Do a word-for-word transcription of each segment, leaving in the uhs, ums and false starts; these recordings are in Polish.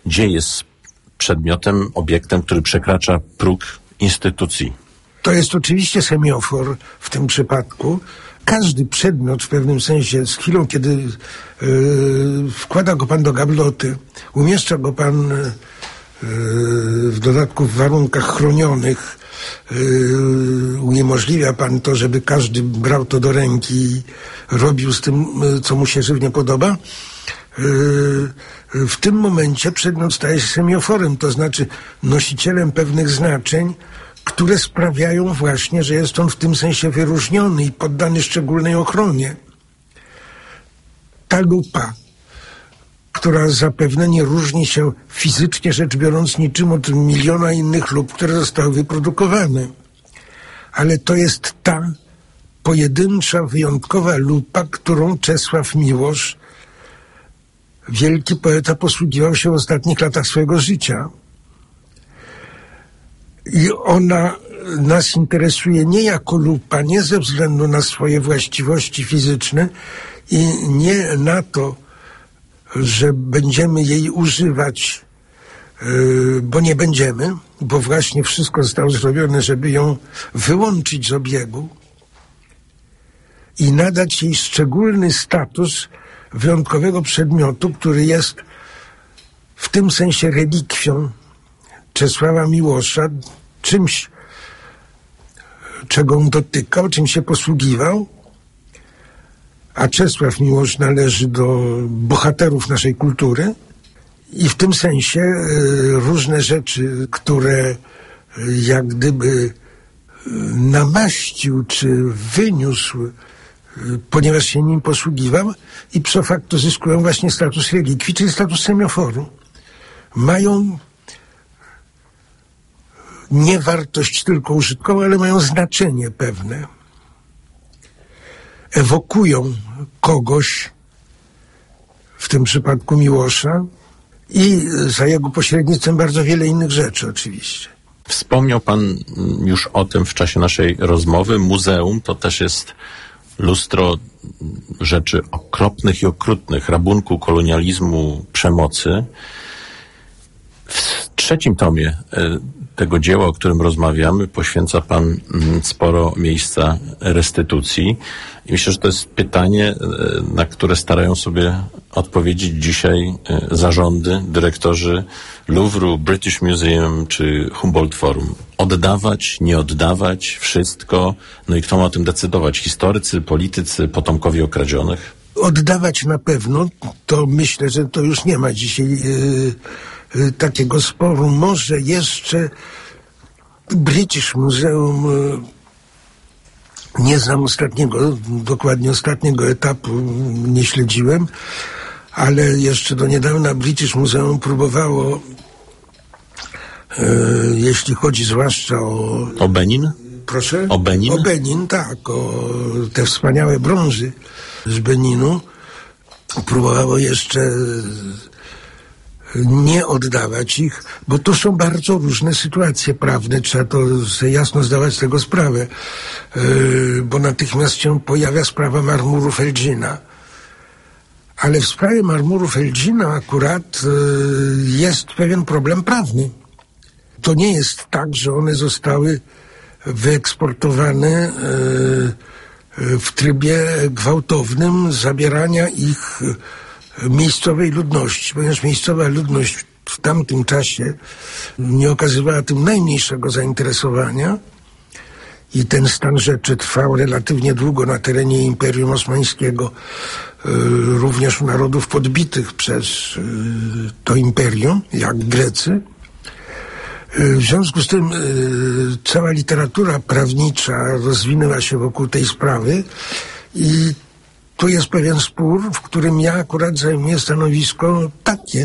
Dzieje jest przedmiotem, obiektem, który przekracza próg instytucji. To jest oczywiście semiofor w tym przypadku. Każdy przedmiot w pewnym sensie z chwilą, kiedy yy, wkłada go pan do gabloty, umieszcza go pan yy, w dodatku w warunkach chronionych, yy, uniemożliwia pan to, żeby każdy brał to do ręki i robił z tym, yy, co mu się żywnie podoba. Yy, w tym momencie przedmiot staje się semioforem, to znaczy nosicielem pewnych znaczeń, które sprawiają właśnie, że jest on w tym sensie wyróżniony i poddany szczególnej ochronie. Ta lupa, która zapewne nie różni się fizycznie rzecz biorąc niczym od miliona innych lup, które zostały wyprodukowane. Ale to jest ta pojedyncza, wyjątkowa lupa, którą Czesław Miłosz, wielki poeta, posługiwał się w ostatnich latach swojego życia. I ona nas interesuje nie jako lupa, nie ze względu na swoje właściwości fizyczne i nie na to, że będziemy jej używać, yy, bo nie będziemy, bo właśnie wszystko zostało zrobione, żeby ją wyłączyć z obiegu i nadać jej szczególny status wyjątkowego przedmiotu, który jest w tym sensie relikwią Czesława Miłosza, czymś, czego on dotykał, czym się posługiwał, a Czesław Miłosz należy do bohaterów naszej kultury i w tym sensie y, różne rzeczy, które y, jak gdyby y, namaścił czy wyniósł, y, ponieważ się nim posługiwał, ipso facto zyskują właśnie status relikwii, czyli status semioforu. Mają nie wartość tylko użytkową, ale mają znaczenie pewne. Ewokują kogoś, w tym przypadku Miłosza, i za jego pośrednictwem bardzo wiele innych rzeczy oczywiście. Wspomniał pan już o tym w czasie naszej rozmowy. Muzeum to też jest lustro rzeczy okropnych i okrutnych, rabunku, kolonializmu, przemocy. W trzecim tomie tego dzieła, o którym rozmawiamy, poświęca pan sporo miejsca restytucji. I myślę, że to jest pytanie, na które starają sobie odpowiedzieć dzisiaj zarządy, dyrektorzy Louvru, British Museum czy Humboldt Forum. Oddawać, nie oddawać, wszystko. No i kto ma o tym decydować? Historycy, politycy, potomkowie okradzionych? Oddawać na pewno, to myślę, że to już nie ma dzisiaj yy, yy, takiego sporu. Może jeszcze British Museum, yy, nie znam ostatniego, dokładnie ostatniego etapu, nie śledziłem, ale jeszcze do niedawna British Museum próbowało, yy, jeśli chodzi zwłaszcza o... O Benin? Proszę? O Benin? O Benin, tak, o te wspaniałe brązy z Beninu. Próbowało jeszcze nie oddawać ich, bo to są bardzo różne sytuacje prawne, trzeba to sobie jasno zdawać z tego sprawę, yy, bo natychmiast się pojawia sprawa marmurów Elgina. Ale w sprawie marmurów Elgina akurat yy, jest pewien problem prawny. To nie jest tak, że one zostały wyeksportowane yy, w trybie gwałtownym zabierania ich miejscowej ludności, ponieważ miejscowa ludność w tamtym czasie nie okazywała tym najmniejszego zainteresowania i ten stan rzeczy trwał relatywnie długo na terenie Imperium Osmańskiego, również u narodów podbitych przez to imperium, jak Grecy. W związku z tym cała literatura prawnicza rozwinęła się wokół tej sprawy i tu jest pewien spór, w którym ja akurat zajmuję stanowisko takie.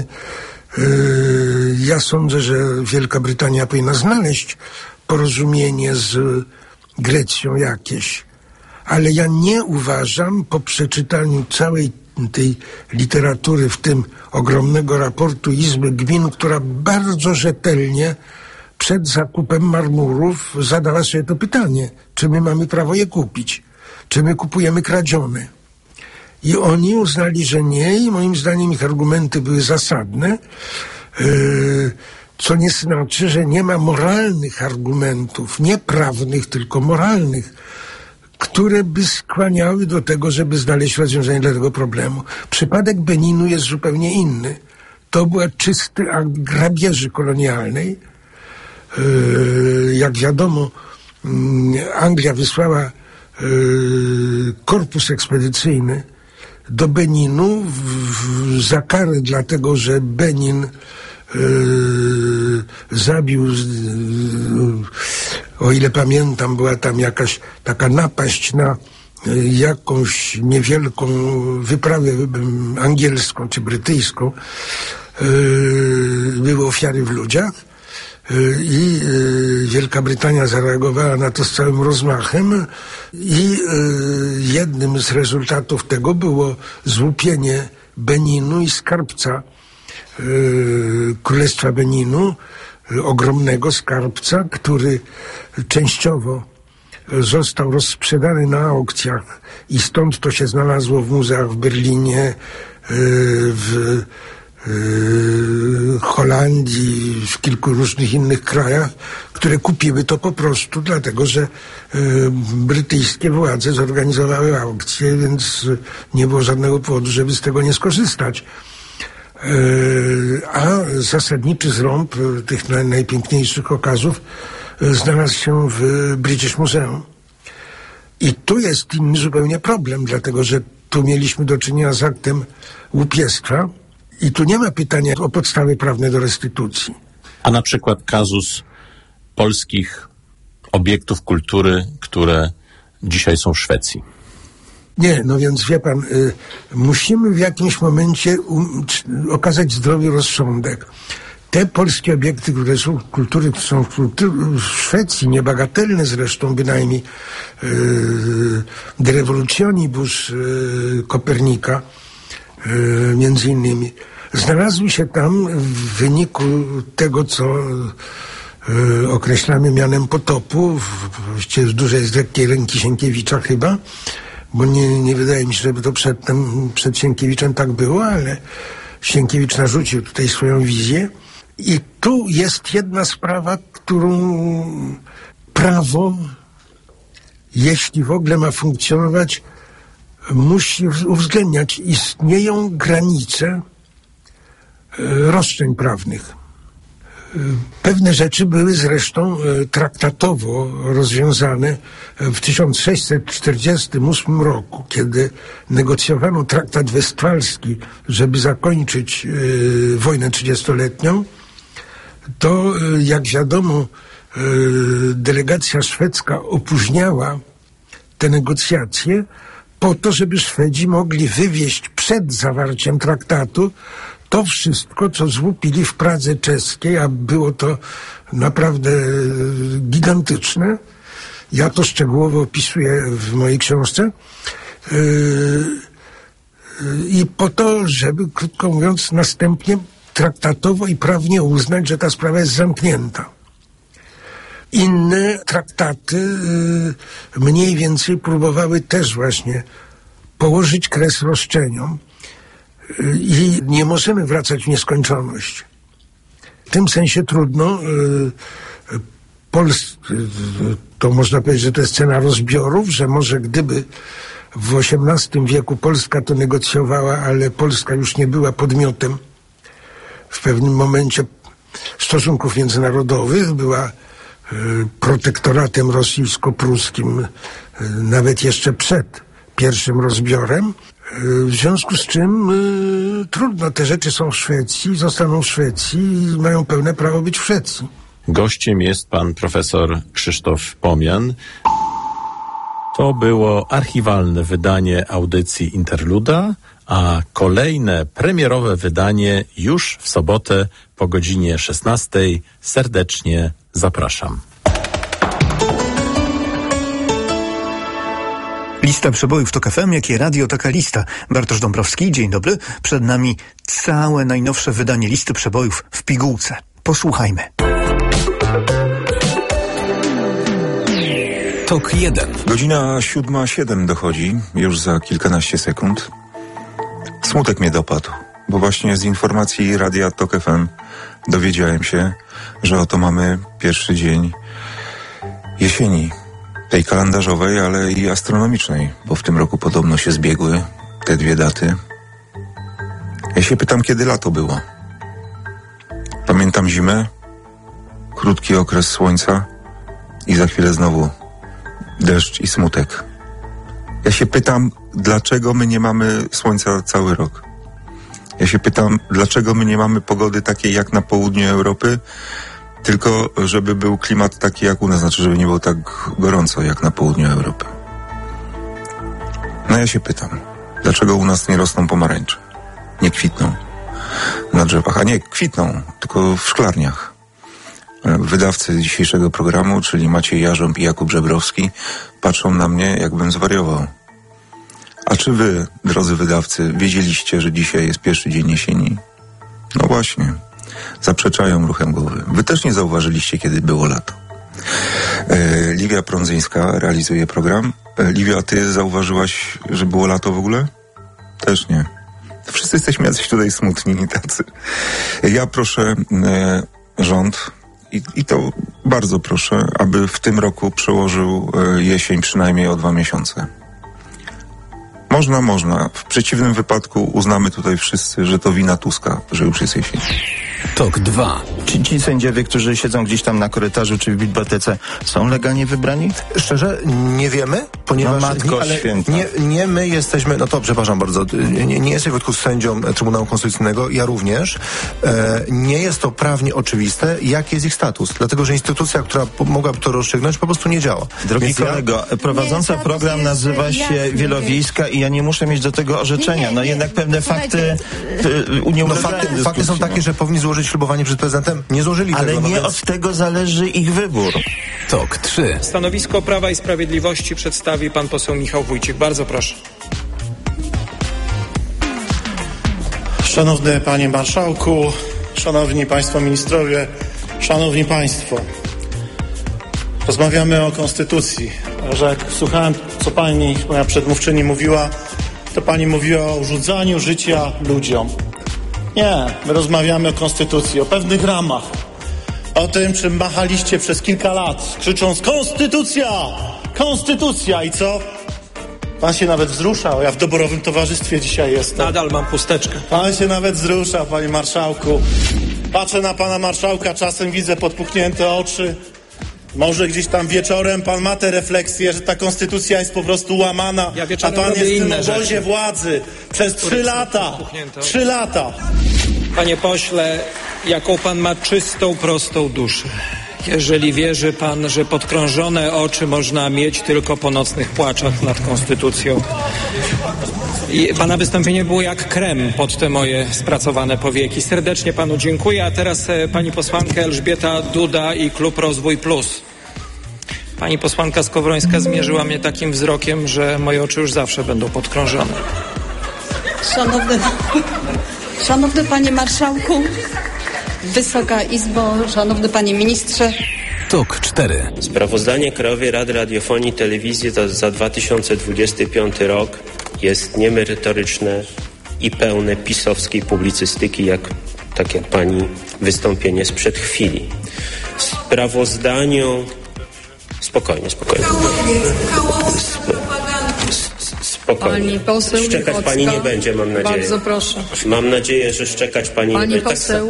Ja sądzę, że Wielka Brytania powinna znaleźć porozumienie z Grecją jakieś, ale ja nie uważam po przeczytaniu całej tej literatury, w tym ogromnego raportu Izby Gmin, która bardzo rzetelnie przed zakupem marmurów zadała sobie to pytanie, czy my mamy prawo je kupić, czy my kupujemy kradzione. I oni uznali, że nie, i moim zdaniem ich argumenty były zasadne. co nie znaczy, że nie ma moralnych argumentów, nie prawnych, tylko moralnych, które by skłaniały do tego, żeby znaleźć rozwiązanie dla tego problemu. Przypadek Beninu jest zupełnie inny. To była czysty akt grabieży kolonialnej. Jak wiadomo, Anglia wysłała korpus ekspedycyjny do Beninu w, w, za karę, dlatego że Benin Yy, zabił, yy, o ile pamiętam, była tam jakaś taka napaść na yy, jakąś niewielką wyprawę yy, angielską czy brytyjską. Yy, były ofiary w ludziach yy, i yy, Wielka Brytania zareagowała na to z całym rozmachem i yy, jednym z rezultatów tego było złupienie Beninu i skarbca Królestwa Beninu, ogromnego skarbca, który częściowo został rozsprzedany na aukcjach i stąd to się znalazło w muzeach w Berlinie, w Holandii, w kilku różnych innych krajach, które kupiły to po prostu dlatego, że brytyjskie władze zorganizowały aukcje, więc nie było żadnego powodu, żeby z tego nie skorzystać. A zasadniczy zrąb tych najpiękniejszych okazów znalazł się w British Museum. I tu jest inny zupełnie problem, dlatego że tu mieliśmy do czynienia z aktem łupiestwa i tu nie ma pytania o podstawy prawne do restytucji. A na przykład kazus polskich obiektów kultury, które dzisiaj są w Szwecji. Nie, no więc wie pan, y, musimy w jakimś momencie um, okazać zdrowy rozsądek. Te polskie obiekty, które są kultury, są w, kultury, w Szwecji, niebagatelne zresztą bynajmniej, y, De Revolutionibus y, Kopernika, y, między innymi, znalazły się tam w wyniku tego, co y, określamy mianem potopu, właściwie w dużej z lekkiej ręki Sienkiewicza chyba, bo nie, nie wydaje mi się, żeby to przedtem, przed Sienkiewiczem tak było, ale Sienkiewicz narzucił tutaj swoją wizję. I tu jest jedna sprawa, którą prawo, jeśli w ogóle ma funkcjonować, musi uwzględniać. Istnieją granice roszczeń prawnych. Pewne rzeczy były zresztą traktatowo rozwiązane w tysiąc sześćset czterdziestym ósmym roku, kiedy negocjowano traktat westfalski, żeby zakończyć wojnę trzydziestoletnią. To, jak wiadomo, delegacja szwedzka opóźniała te negocjacje po to, żeby Szwedzi mogli wywieźć przed zawarciem traktatu to wszystko, co złupili w Pradze czeskiej, a było to naprawdę gigantyczne. Ja to szczegółowo opisuję w mojej książce. I po to, żeby, krótko mówiąc, następnie traktatowo i prawnie uznać, że ta sprawa jest zamknięta. Inne traktaty mniej więcej próbowały też właśnie położyć kres roszczeniom. I nie możemy wracać w nieskończoność. W tym sensie trudno. Pols- to można powiedzieć, że to jest cena rozbiorów, że może gdyby w osiemnastym wieku Polska to negocjowała, ale Polska już nie była podmiotem w pewnym momencie stosunków międzynarodowych, była protektoratem rosyjsko-pruskim nawet jeszcze przed pierwszym rozbiorem. W związku z czym y, trudno, te rzeczy są w Szwecji, zostaną w Szwecji i mają pełne prawo być w Szwecji. Gościem jest pan profesor Krzysztof Pomian. To było archiwalne wydanie audycji Interluda, a kolejne premierowe wydanie już w sobotę po godzinie szesnastej. Serdecznie zapraszam. Lista przebojów Tok F M, jak i radio Taka Lista. Bartosz Dąbrowski, dzień dobry. Przed nami całe najnowsze wydanie listy przebojów w pigułce. Posłuchajmy. Tok jeden. Godzina siódma siedem dochodzi, już za kilkanaście sekund. Smutek mnie dopadł, bo właśnie z informacji radia Tok F M dowiedziałem się, że oto mamy pierwszy dzień jesieni, tej kalendarzowej, ale i astronomicznej, bo w tym roku podobno się zbiegły te dwie daty. Ja się pytam, kiedy lato było. Pamiętam zimę, krótki okres słońca i za chwilę znowu deszcz i smutek. Ja się pytam, dlaczego my nie mamy słońca cały rok? Ja się pytam, dlaczego my nie mamy pogody takiej jak na południu Europy, tylko żeby był klimat taki jak u nas, znaczy żeby nie było tak gorąco jak na południu Europy. No ja się pytam, dlaczego u nas nie rosną pomarańcze? Nie kwitną na drzewach, a nie kwitną, tylko w szklarniach. Wydawcy dzisiejszego programu, czyli Maciej Jarząb i Jakub Żebrowski, patrzą na mnie, jakbym zwariował. A czy wy, drodzy wydawcy, wiedzieliście, że dzisiaj jest pierwszy dzień jesieni? No właśnie, zaprzeczają ruchem głowy. Wy też nie zauważyliście, kiedy było lato. E, Liwia Prądzyńska realizuje program. E, Liwia, ty zauważyłaś, że było lato w ogóle? Też nie. Wszyscy jesteśmy jacyś tutaj smutni i tacy. Ja proszę e, rząd, i, i to bardzo proszę, aby w tym roku przełożył e, jesień przynajmniej o dwa miesiące. Można, można. W przeciwnym wypadku uznamy tutaj wszyscy, że to wina Tuska, że już jest jesień. Tok dwa. Czy ci sędziowie, którzy siedzą gdzieś tam na korytarzu czy w bibliotece, są legalnie wybrani? Szczerze, nie wiemy, ponieważ No, Matko ale Święta. nie, nie my jesteśmy, no to przepraszam bardzo, nie, nie jesteś Wojtku sędzią Trybunału Konstytucyjnego, ja również. E, nie jest to prawnie oczywiste, jaki jest ich status, dlatego że instytucja, która po, mogłaby to rozstrzygnąć, po prostu nie działa. Drogi Więc kolego, prowadząca Nie, program jest nazywa się jasny, Wielowiejska i ja nie muszę mieć do tego orzeczenia. Nie, nie, No nie. jednak pewne Słuchajcie, fakty y, nie No, ulegają fakty, fakty są dyskusji, takie, no. że powinni złożyć ślubowanie przed prezydentem, nie złożyli Ale tego. no nie więc... od tego zależy ich wybór. Tok trzy. Stanowisko Prawa i Sprawiedliwości przedstawi pan poseł Michał Wójcik. Bardzo proszę. Szanowny Panie Marszałku, Szanowni Państwo Ministrowie, Szanowni Państwo. Rozmawiamy o Konstytucji, że jak słuchałem, co Pani, moja przedmówczyni mówiła, to Pani mówiła o urządzaniu życia ludziom. Nie, my rozmawiamy o Konstytucji, o pewnych ramach. O tym, czym machaliście przez kilka lat, krzycząc Konstytucja! Konstytucja! I co? Pan się nawet wzruszał, ja w doborowym towarzystwie dzisiaj jestem. Nadal mam pusteczkę. Pan się nawet wzrusza, Panie Marszałku. Patrzę na Pana Marszałka, czasem widzę podpuchnięte oczy. Może gdzieś tam wieczorem Pan ma tę refleksję, że ta Konstytucja jest po prostu łamana, Ja a wieczorem Pan robię jest w tym inne obozie rzeczy, władzy przez trzy lata. podpuchnięte oczy. Trzy lata. Panie pośle, jaką pan ma czystą, prostą duszę. Jeżeli wierzy pan, że podkrążone oczy można mieć tylko po nocnych płaczach nad Konstytucją. I pana wystąpienie było jak krem pod te moje spracowane powieki. Serdecznie panu dziękuję. A teraz e, pani posłanka Elżbieta Duda i Klub Rozwój Plus. Pani posłanka Skowrońska zmierzyła mnie takim wzrokiem, że moje oczy już zawsze będą podkrążone. Szanowny, szanowny Panie Marszałku, Wysoka Izbo, Szanowny Panie Ministrze. Tok cztery. Sprawozdanie Krajowej Rady Radiofonii i Telewizji za, za dwa tysiące dwudziesty piąty rok jest niemerytoryczne i pełne pisowskiej publicystyki, jak, tak jak pani wystąpienie sprzed chwili. W sprawozdaniu... Spokojnie, spokojnie. Spokojnie. Pani poseł Szczekać Lichocka. pani nie będzie, mam nadzieję. Bardzo proszę. Mam nadzieję, że szczekać pani, Pani nie będzie. poseł.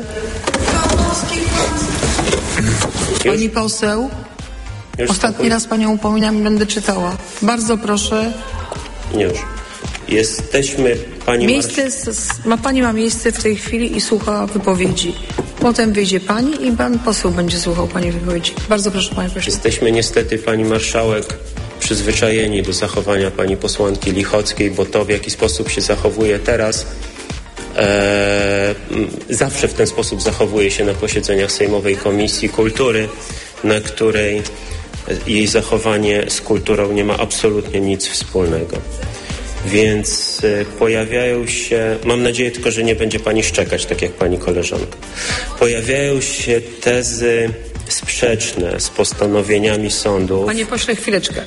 Już? Pani poseł. Już Ostatni spokój? raz panią upominam i będę czytała. Bardzo proszę. Już. Jesteśmy, pani Miejsce, marsz... s- ma pani ma miejsce w tej chwili i słucha wypowiedzi. Potem wyjdzie pani i pan poseł będzie słuchał pani wypowiedzi. Bardzo proszę, panie pośle. Jesteśmy niestety, pani marszałek, przyzwyczajeni do zachowania pani posłanki Lichockiej, bo to, w jaki sposób się zachowuje teraz, e, zawsze w ten sposób zachowuje się na posiedzeniach Sejmowej Komisji Kultury, na której jej zachowanie z kulturą nie ma absolutnie nic wspólnego. Więc y, pojawiają się, mam nadzieję tylko, że nie będzie pani szczekać, tak jak pani koleżanka. Pojawiają się tezy sprzeczne z postanowieniami sądów. Panie pośle, chwileczkę.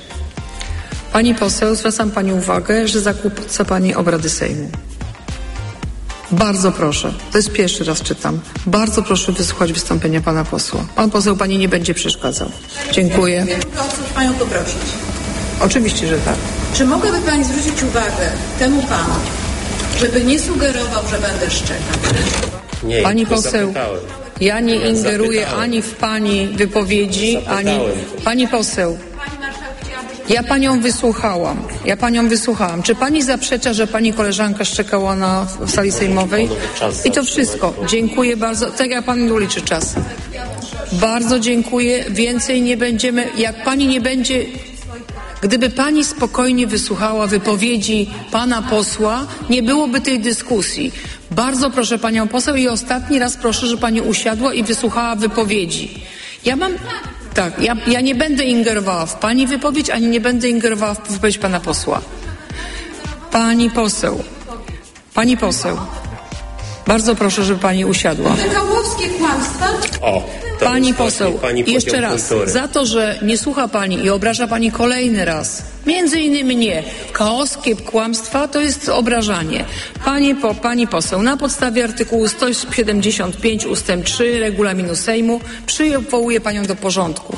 Pani poseł, zwracam pani uwagę, że zakłóca pani obrady Sejmu. Bardzo proszę, to jest pierwszy raz czytam, bardzo proszę wysłuchać wystąpienia pana posła. Pan poseł pani nie będzie przeszkadzał. Dziękuję. Mogę o coś panią poprosić? Oczywiście, że tak. Czy mogłaby pani zwrócić uwagę temu panu, żeby nie sugerował, że będę szczekać? Nie, pani tylko poseł, zapytałem. ja nie Ja ingeruję zapytałem. ani w pani wypowiedzi, Zapytałem. ani... Pani poseł, ja panią wysłuchałam. Ja panią wysłuchałam. Czy pani zaprzecza, że pani koleżanka szczekała na, w sali sejmowej? I to wszystko. Dziękuję bardzo. Tak jak pan uliczy czas. Bardzo dziękuję. Więcej nie będziemy. Jak pani nie będzie... Gdyby pani spokojnie wysłuchała wypowiedzi pana posła, nie byłoby tej dyskusji. Bardzo proszę panią poseł i ostatni raz proszę, żeby pani usiadła i wysłuchała wypowiedzi. Ja mam... Tak, ja, ja nie będę ingerowała w pani wypowiedź, ani nie będę ingerowała w wypowiedź pana posła. Pani poseł, pani poseł, bardzo proszę, żeby pani usiadła. Kałowskie kłamstwa? O, to Pani jest właśnie poseł, pani jeszcze poziom raz, kultury. za to, że nie słucha pani i obraża pani kolejny raz, między innymi mnie, kaoskie kłamstwa to jest obrażanie. Pani, po, pani poseł, na podstawie artykułu sto siedemdziesiąt pięć ustęp trzy regulaminu Sejmu przywołuję panią do porządku.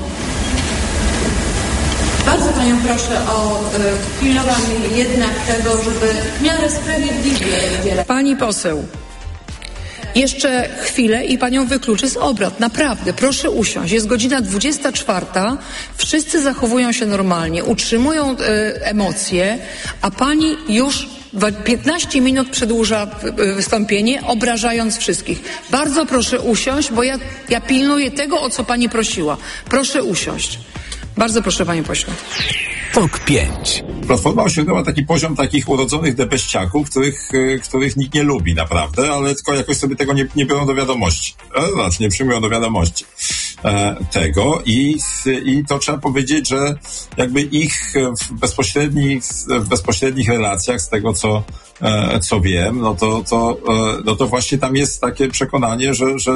Bardzo panią proszę o y, pilnowanie jednak tego, żeby w miarę sprawiedliwie wybierać. Pani poseł, jeszcze chwilę i panią wykluczę z obrad. Naprawdę, proszę usiąść. Jest godzina dwudziesta czwarta. Wszyscy zachowują się normalnie, utrzymują e, emocje, a pani już piętnaście minut przedłuża e, wystąpienie, obrażając wszystkich. Bardzo proszę usiąść, bo ja, ja pilnuję tego, o co pani prosiła. Proszę usiąść. Bardzo proszę, panie pośle. Tok pięć. Platforma osiągnęła taki poziom takich urodzonych debeściaków, których, y, których nikt nie lubi naprawdę, ale tylko jakoś sobie tego nie, nie biorą do wiadomości. E, znaczy nie przyjmują do wiadomości e, tego i, i to trzeba powiedzieć, że jakby ich w bezpośrednich, w bezpośrednich relacjach, z tego co, e, co wiem, no to, to, e, no to właśnie tam jest takie przekonanie, że, że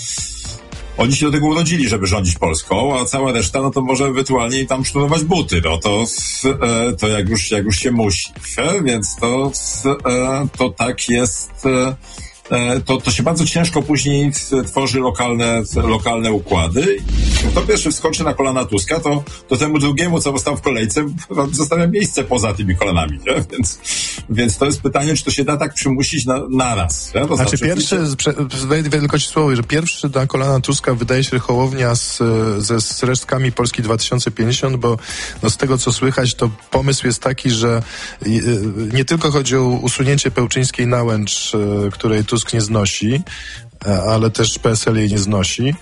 oni się do tego urodzili, żeby rządzić Polską, a cała reszta, no to może ewentualnie im tam sznurować buty, no to, e, to jak już, jak już się musi. E, więc to, e, to tak jest, e, to, to się bardzo ciężko później tworzy lokalne, lokalne układy. Kto pierwszy wskoczy na kolana Tuska, to, to temu drugiemu, co stał w kolejce, zostawia miejsce poza tymi kolanami, nie? Więc, więc to jest pytanie, czy to się da tak przymusić na, naraz. Nie? To znaczy, znaczy pierwszy, wejdę tylko ci słowo, że pierwszy na kolana Tuska wydaje się Hołownia z, ze z resztkami Polski dwa tysiące pięćdziesiąt, bo no, z tego co słychać, to pomysł jest taki, że nie tylko chodzi o usunięcie Pełczyńskiej Nałęcz, której Tusk nie znosi, ale też P S L jej nie znosi,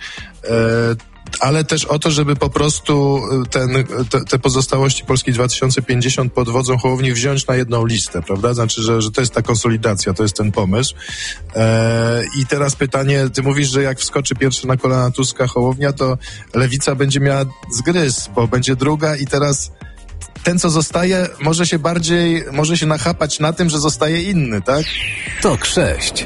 ale też o to, żeby po prostu ten, te, te pozostałości Polski dwa tysiące pięćdziesiąt pod wodzą Hołowni wziąć na jedną listę, prawda? Znaczy, że, że to jest ta konsolidacja, to jest ten pomysł. E, I teraz pytanie, ty mówisz, że jak wskoczy pierwszy na kolana Tuska Hołownia, to Lewica będzie miała zgryz, bo będzie druga i teraz ten, co zostaje, może się bardziej, może się nachapać na tym, że zostaje inny, tak? Tok sześć.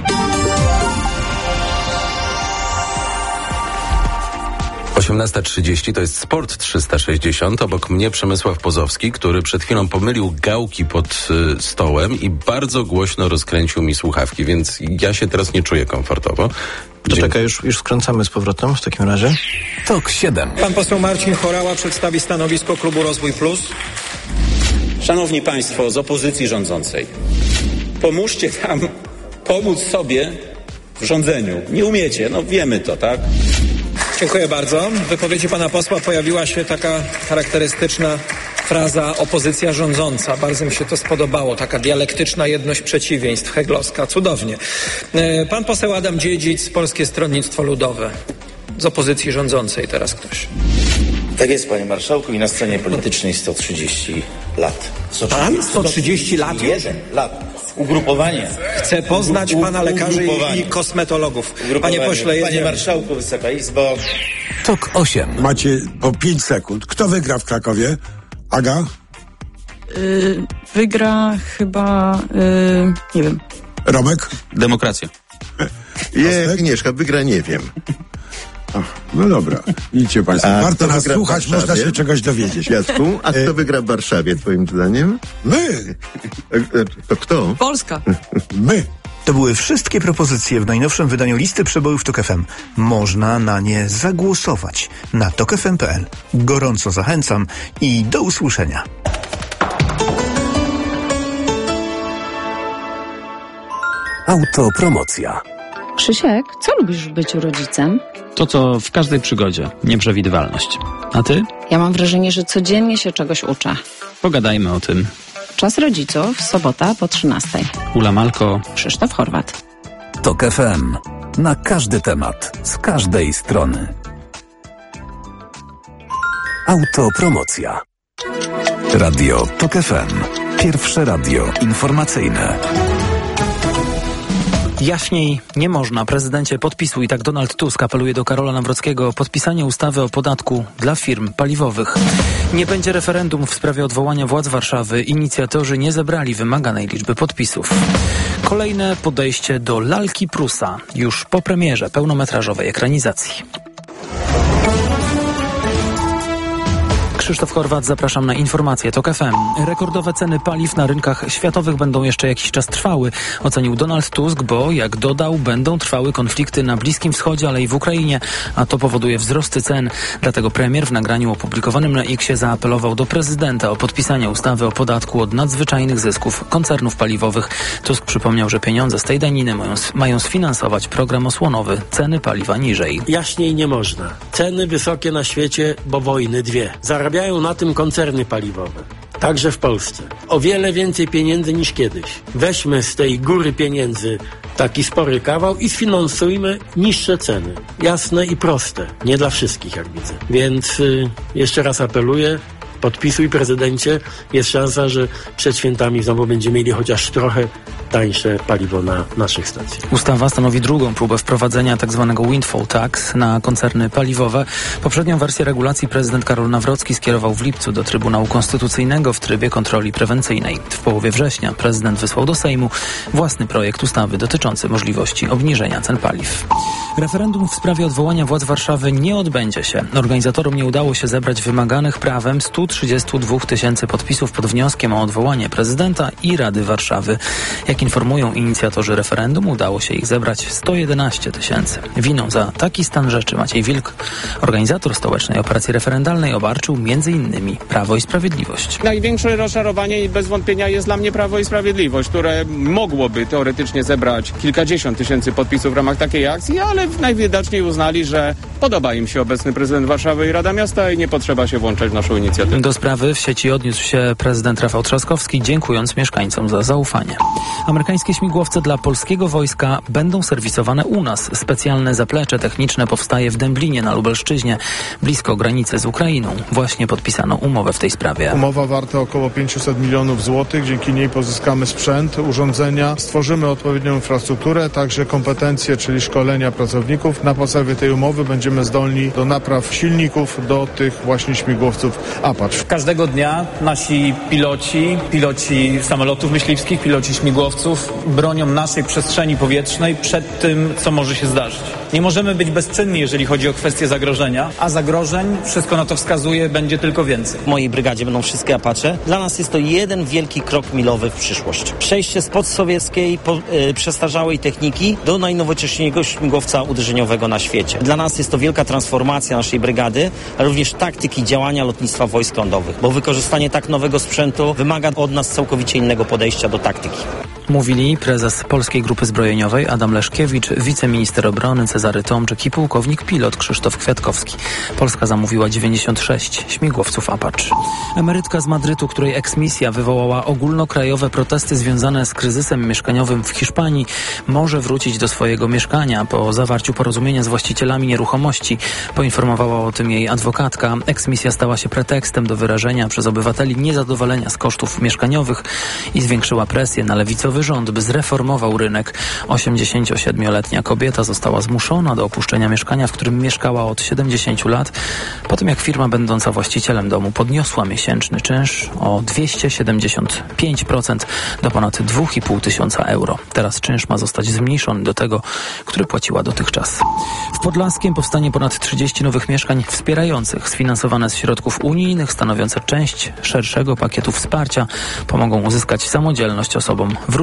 osiemnasta trzydzieści to jest Sport trzysta sześćdziesiąt. Obok mnie Przemysław Pozowski, który przed chwilą pomylił gałki pod y, stołem i bardzo głośno rozkręcił mi słuchawki, więc ja się teraz nie czuję komfortowo. To czekaj, już, już skręcamy z powrotem w takim razie. Tok siedem. Pan poseł Marcin Horała przedstawi stanowisko klubu Rozwój Plus. Szanowni Państwo z opozycji rządzącej, pomóżcie nam pomóc sobie w rządzeniu. Nie umiecie, no wiemy to, tak? Dziękuję bardzo. W wypowiedzi pana posła pojawiła się taka charakterystyczna fraza opozycja rządząca. Bardzo mi się to spodobało. Taka dialektyczna jedność przeciwieństw, heglowska. Cudownie. Pan poseł Adam Dziedzic, Polskie Stronnictwo Ludowe. Z opozycji rządzącej teraz ktoś. Tak jest, panie marszałku, i na scenie politycznej sto trzydzieści lat. Pan? sto trzydzieści lat? Jeden lat. Ugrupowanie. Chcę poznać u, pana lekarzy i, i kosmetologów. Panie pośle, Panie marszałku, Wysoka Izbo. Tok osiem. Macie po pięć sekund. Kto wygra w Krakowie? Aga? Yy, wygra chyba, yy, nie wiem. Romek? Demokracja. Nie, Agnieszka wygra, nie wiem. Ach, no dobra, idźcie państwo. A Warto nas wygra w słuchać, Warszawie? można się czegoś dowiedzieć. Jacku, a kto wygra w Warszawie, twoim zdaniem? My! To kto? Polska. My! To były wszystkie propozycje w najnowszym wydaniu listy przebojów Tok F M. Można na nie zagłosować na tok f m kropka p l. Gorąco zachęcam i do usłyszenia. Autopromocja. Krzysiek, co lubisz w byciu rodzicem? To, co w każdej przygodzie. Nieprzewidywalność. A ty? Ja mam wrażenie, że codziennie się czegoś uczę. Pogadajmy o tym. Czas rodziców, sobota po trzynastej. Ula Malko. Krzysztof Horwat. Tok F M. Na każdy temat. Z każdej strony. Autopromocja. Radio Tok F M. Pierwsze radio informacyjne. Jaśniej nie można. Prezydencie, podpisuj. Tak Donald Tusk apeluje do Karola Nawrockiego o podpisanie ustawy o podatku dla firm paliwowych. Nie będzie referendum w sprawie odwołania władz Warszawy. Inicjatorzy nie zebrali wymaganej liczby podpisów. Kolejne podejście do lalki Prusa już po premierze pełnometrażowej ekranizacji. Krzysztof Horwat, zapraszam na informacje Tok F M. Rekordowe ceny paliw na rynkach światowych będą jeszcze jakiś czas trwały, ocenił Donald Tusk, bo, jak dodał, będą trwały konflikty na Bliskim Wschodzie, ale i w Ukrainie, a to powoduje wzrosty cen. Dlatego premier w nagraniu opublikowanym na X-ie zaapelował do prezydenta o podpisanie ustawy o podatku od nadzwyczajnych zysków koncernów paliwowych. Tusk przypomniał, że pieniądze z tej daniny mają, mają sfinansować program osłonowy. Ceny paliwa niżej. Jaśniej nie można. Ceny wysokie na świecie, bo wojny dwie. Zarabiają na tym koncerny paliwowe. Także w Polsce. O wiele więcej pieniędzy niż kiedyś. Weźmy z tej góry pieniędzy taki spory kawał i sfinansujmy niższe ceny. Jasne i proste. Nie dla wszystkich, jak widzę. Więc y, jeszcze raz apeluję. Podpisuj, prezydencie. Jest szansa, że przed świętami znowu będziemy mieli chociaż trochę tańsze paliwo na naszych stacjach. Ustawa stanowi drugą próbę wprowadzenia tzw. windfall tax na koncerny paliwowe. Poprzednią wersję regulacji prezydent Karol Nawrocki skierował w lipcu do Trybunału Konstytucyjnego w trybie kontroli prewencyjnej. W połowie września prezydent wysłał do Sejmu własny projekt ustawy dotyczący możliwości obniżenia cen paliw. Referendum w sprawie odwołania władz Warszawy nie odbędzie się. Organizatorom nie udało się zebrać wymaganych prawem stu trzydziestu dwóch tysięcy podpisów pod wnioskiem o odwołanie prezydenta i Rady Warszawy. Jak informują inicjatorzy referendum, udało się ich zebrać sto jedenaście tysięcy. Winą za taki stan rzeczy Maciej Wilk, organizator stołecznej operacji referendalnej, obarczył między innymi Prawo i Sprawiedliwość. Największe rozczarowanie i bez wątpienia jest dla mnie Prawo i Sprawiedliwość, które mogłoby teoretycznie zebrać kilkadziesiąt tysięcy podpisów w ramach takiej akcji, ale najwidoczniej uznali, że podoba im się obecny prezydent Warszawy i Rada Miasta i nie potrzeba się włączać w naszą inicjatywę. Do sprawy w sieci odniósł się prezydent Rafał Trzaskowski, dziękując mieszkańcom za zaufanie. Amerykańskie śmigłowce dla polskiego wojska będą serwisowane u nas. Specjalne zaplecze techniczne powstaje w Dęblinie na Lubelszczyźnie, blisko granicy z Ukrainą. Właśnie podpisano umowę w tej sprawie. Umowa warta około pięćset milionów złotych. Dzięki niej pozyskamy sprzęt, urządzenia, stworzymy odpowiednią infrastrukturę, także kompetencje, czyli szkolenia pracowników. Na podstawie tej umowy będziemy zdolni do napraw silników do tych właśnie śmigłowców Apache. Każdego dnia nasi piloci, piloci samolotów myśliwskich, piloci śmigłowców bronią naszej przestrzeni powietrznej przed tym, co może się zdarzyć. Nie możemy być bezczynni, jeżeli chodzi o kwestie zagrożenia, a zagrożeń, wszystko na to wskazuje, będzie tylko więcej. W mojej brygadzie będą wszystkie Apache. Dla nas jest to jeden wielki krok milowy w przyszłość. Przejście z podsowieckiej, po, yy, przestarzałej techniki do najnowocześniejszego śmigłowca uderzeniowego na świecie. Dla nas jest to wielka transformacja naszej brygady, a również taktyki działania lotnictwa wojsk lądowych, bo wykorzystanie tak nowego sprzętu wymaga od nas całkowicie innego podejścia do taktyki. Mówili prezes Polskiej Grupy Zbrojeniowej Adam Leszkiewicz, wiceminister obrony Cezary Tomczyk i pułkownik pilot Krzysztof Kwiatkowski. Polska zamówiła dziewięćdziesiąt sześć śmigłowców Apache. Emerytka z Madrytu, której eksmisja wywołała ogólnokrajowe protesty związane z kryzysem mieszkaniowym w Hiszpanii, może wrócić do swojego mieszkania po zawarciu porozumienia z właścicielami nieruchomości. Poinformowała o tym jej adwokatka. Eksmisja stała się pretekstem do wyrażenia przez obywateli niezadowolenia z kosztów mieszkaniowych i zwiększyła presję na lewicowy rząd, by zreformował rynek. osiemdziesięciosiedmioletnia kobieta została zmuszona do opuszczenia mieszkania, w którym mieszkała od siedemdziesięciu lat, po tym jak firma będąca właścicielem domu podniosła miesięczny czynsz o dwieście siedemdziesiąt pięć procent do ponad dwa i pół tysiąca euro. Teraz czynsz ma zostać zmniejszony do tego, który płaciła dotychczas. W Podlaskiem powstanie ponad trzydzieści nowych mieszkań wspierających, sfinansowane z środków unijnych, stanowiące część szerszego pakietu wsparcia, pomogą uzyskać samodzielność osobom w różnych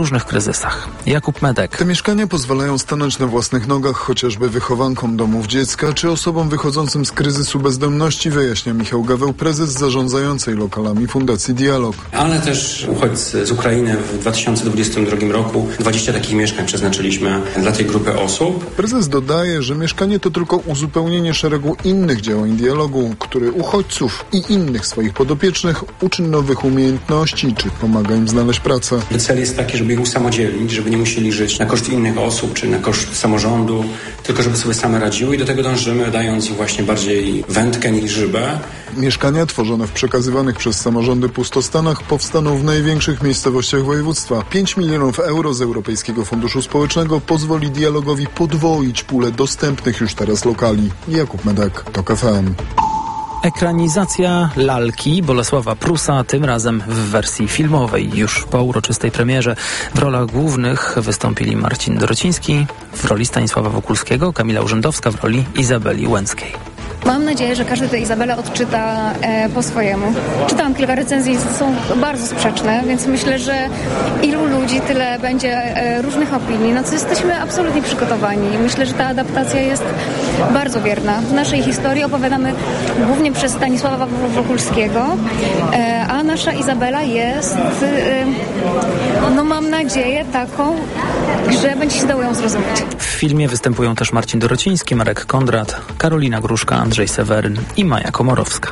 różnych kryzysach. Jakub Medek. Te mieszkania pozwalają stanąć na własnych nogach chociażby wychowankom domów dziecka czy osobom wychodzącym z kryzysu bezdomności, wyjaśnia Michał Gaweł, prezes zarządzającej lokalami Fundacji Dialog. Ale też uchodźcy z Ukrainy w dwa tysiące dwudziestym drugim roku dwadzieścia takich mieszkań przeznaczyliśmy dla tej grupy osób. Prezes dodaje, że mieszkanie to tylko uzupełnienie szeregu innych działań Dialogu, który uchodźców i innych swoich podopiecznych uczy nowych umiejętności czy pomaga im znaleźć pracę. Cel jest taki, żeby ich usamodzielnić, żeby nie musieli żyć na koszt innych osób czy na koszt samorządu, tylko żeby sobie same radziły i do tego dążymy, dając im właśnie bardziej wędkę niż żybę. Mieszkania tworzone w przekazywanych przez samorządy pustostanach powstaną w największych miejscowościach województwa. pięć milionów euro z Europejskiego Funduszu Społecznego pozwoli Dialogowi podwoić pulę dostępnych już teraz lokali. Jakub Medek, TOK F M. Ekranizacja Lalki Bolesława Prusa, tym razem w wersji filmowej. Już po uroczystej premierze w rolach głównych wystąpili Marcin Dorociński w roli Stanisława Wokulskiego, Kamila Urzędowska w roli Izabeli Łęckiej. Mam nadzieję, że każdy tę Izabelę odczyta e, po swojemu. Czytałam kilka recenzji, są bardzo sprzeczne, więc myślę, że ilu ludzi, tyle będzie e, różnych opinii, na co jesteśmy absolutnie przygotowani. Myślę, że ta adaptacja jest bardzo wierna. W naszej historii opowiadamy głównie przez Stanisława Wokulskiego, e, a nasza Izabela jest, e, no mam nadzieję, taką, że będzie się dało ją zrozumieć. W filmie występują też Marcin Dorociński, Marek Kondrat, Karolina Gruszka, Andrzej Seweryn i Maja Komorowska.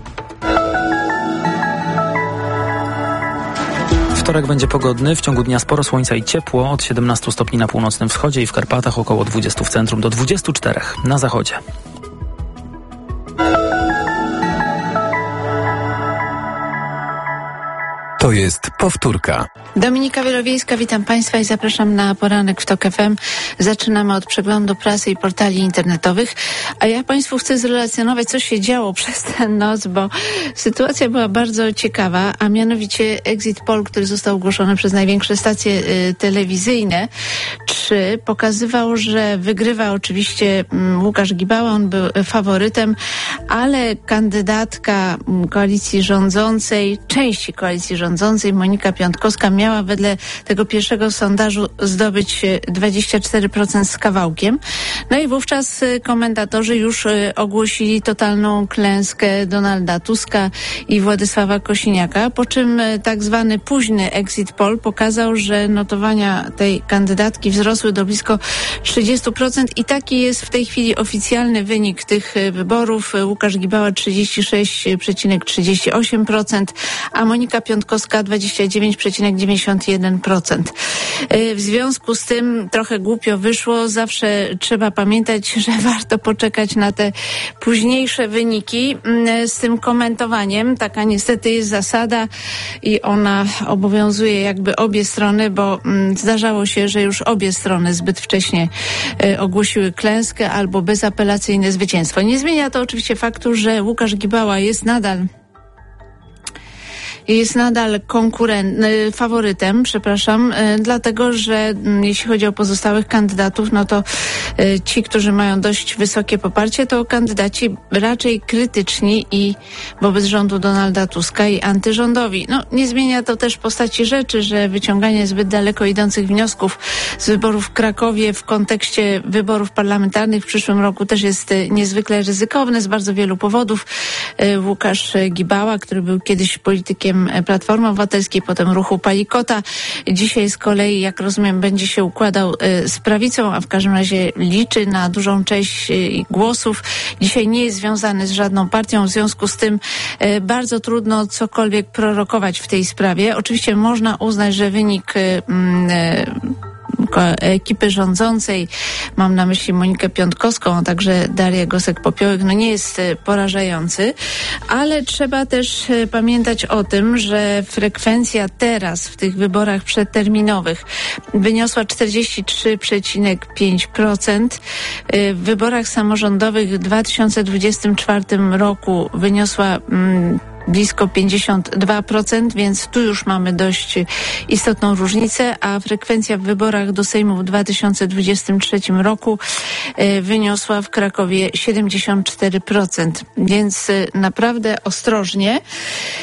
Wtorek będzie pogodny, w ciągu dnia sporo słońca i ciepło, od siedemnastu stopni na północnym wschodzie i w Karpatach, około dwudziestu w centrum do dwudziestu czterech na zachodzie. To jest powtórka. Dominika Wielowiejska, witam Państwa i zapraszam na poranek w TOK F M. Zaczynamy od przeglądu prasy i portali internetowych, a ja Państwu chcę zrelacjonować, co się działo przez tę noc, bo sytuacja była bardzo ciekawa, a mianowicie exit poll, który został ogłoszony przez największe stacje y, telewizyjne, trzy, pokazywał, że wygrywa oczywiście um, Łukasz Gibała, on był faworytem, ale kandydatka um, koalicji rządzącej, części koalicji rządzącej, Monika Piątkowska, miała wedle tego pierwszego sondażu zdobyć dwadzieścia cztery procent z kawałkiem. No i wówczas komentatorzy już ogłosili totalną klęskę Donalda Tuska i Władysława Kosiniaka, po czym tak zwany późny exit poll pokazał, że notowania tej kandydatki wzrosły do blisko trzydziestu procent i taki jest w tej chwili oficjalny wynik tych wyborów. Łukasz Gibała trzydzieści sześć przecinek trzydzieści osiem procent, a Monika Piątkowska dwadzieścia dziewięć przecinek dziewięćdziesiąt jeden procent. W związku z tym trochę głupio wyszło. Zawsze trzeba pamiętać, że warto poczekać na te późniejsze wyniki z tym komentowaniem. Taka niestety jest zasada i ona obowiązuje jakby obie strony, bo zdarzało się, że już obie strony zbyt wcześnie ogłosiły klęskę albo bezapelacyjne zwycięstwo. Nie zmienia to oczywiście faktu, że Łukasz Gibała jest nadal jest nadal konkurent, faworytem, przepraszam, dlatego, że jeśli chodzi o pozostałych kandydatów, no to ci, którzy mają dość wysokie poparcie, to kandydaci raczej krytyczni i wobec rządu Donalda Tuska i antyrządowi. No, nie zmienia to też postaci rzeczy, że wyciąganie zbyt daleko idących wniosków z wyborów w Krakowie w kontekście wyborów parlamentarnych w przyszłym roku też jest niezwykle ryzykowne z bardzo wielu powodów. Łukasz Gibała, który był kiedyś politykiem Platformy Obywatelskiej, potem ruchu Palikota. Dzisiaj z kolei, jak rozumiem, będzie się układał z prawicą, a w każdym razie liczy na dużą część głosów. Dzisiaj nie jest związany z żadną partią, w związku z tym bardzo trudno cokolwiek prorokować w tej sprawie. Oczywiście można uznać, że wynik ekipy rządzącej, mam na myśli Monikę Piątkowską, a także Darię Gosek-Popiołek, no nie jest porażający, ale trzeba też pamiętać o tym, że frekwencja teraz w tych wyborach przedterminowych wyniosła czterdzieści trzy przecinek pięć procent. W wyborach samorządowych w dwa tysiące dwudziestym czwartym roku wyniosła mm, blisko pięćdziesiąt dwa procent, więc tu już mamy dość istotną różnicę, a frekwencja w wyborach do Sejmu w dwa tysiące dwudziestym trzecim roku wyniosła w Krakowie siedemdziesiąt cztery procent, więc naprawdę ostrożnie.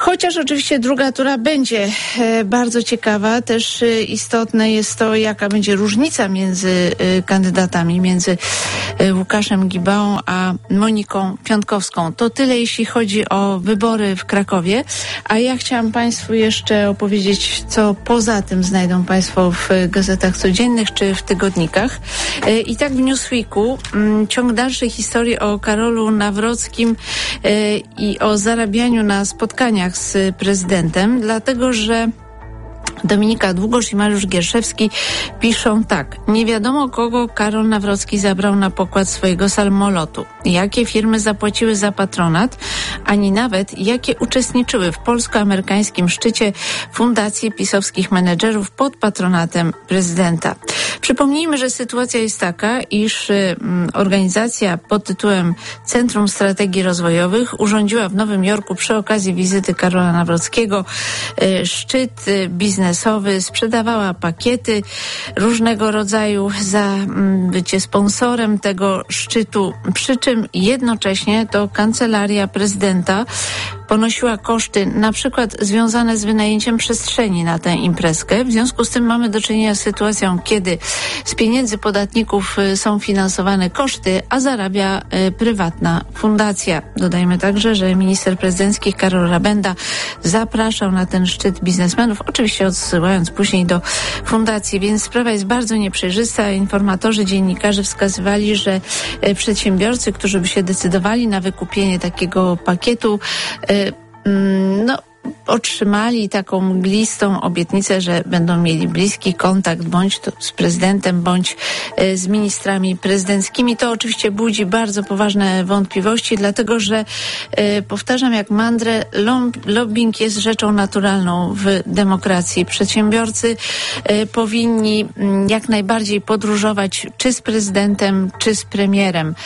Chociaż oczywiście druga tura będzie e, bardzo ciekawa. Też e, istotne jest to, jaka będzie różnica między e, kandydatami, między e, Łukaszem Gibałą a Moniką Piontkowską. To tyle, jeśli chodzi o wybory w Krakowie. A ja chciałam Państwu jeszcze opowiedzieć, co poza tym znajdą Państwo w gazetach codziennych czy w tygodnikach. E, I tak w Newsweeku m, ciąg dalszej historii o Karolu Nawrockim e, i o zarabianiu na spotkaniach z prezydentem, dlatego że Dominika Długosz i Mariusz Gierszewski piszą tak. Nie wiadomo, kogo Karol Nawrocki zabrał na pokład swojego samolotu, jakie firmy zapłaciły za patronat, ani nawet jakie uczestniczyły w polsko-amerykańskim szczycie Fundacji Pisowskich Menedżerów pod patronatem prezydenta. Przypomnijmy, że sytuacja jest taka, iż y, organizacja pod tytułem Centrum Strategii Rozwojowych urządziła w Nowym Jorku przy okazji wizyty Karola Nawrockiego y, szczyt y, biznesowy, sprzedawała pakiety różnego rodzaju za y, bycie sponsorem tego szczytu, przy czym jednocześnie to Kancelaria Prezydenta ponosiła koszty na przykład związane z wynajęciem przestrzeni na tę imprezkę. W związku z tym mamy do czynienia z sytuacją, kiedy z pieniędzy podatników są finansowane koszty, a zarabia y, prywatna fundacja. Dodajmy także, że minister prezydencki Karol Rabenda zapraszał na ten szczyt biznesmenów, oczywiście odsyłając później do fundacji, więc sprawa jest bardzo nieprzejrzysta. Informatorzy, dziennikarze wskazywali, że y, przedsiębiorcy, którzy by się decydowali na wykupienie takiego pakietu, y, no, otrzymali taką mglistą obietnicę, że będą mieli bliski kontakt bądź to z prezydentem, bądź y, z ministrami prezydenckimi. To oczywiście budzi bardzo poważne wątpliwości, dlatego że y, powtarzam jak mantrę, lobbying jest rzeczą naturalną w demokracji. Przedsiębiorcy y, powinni y, jak najbardziej podróżować czy z prezydentem, czy z premierem.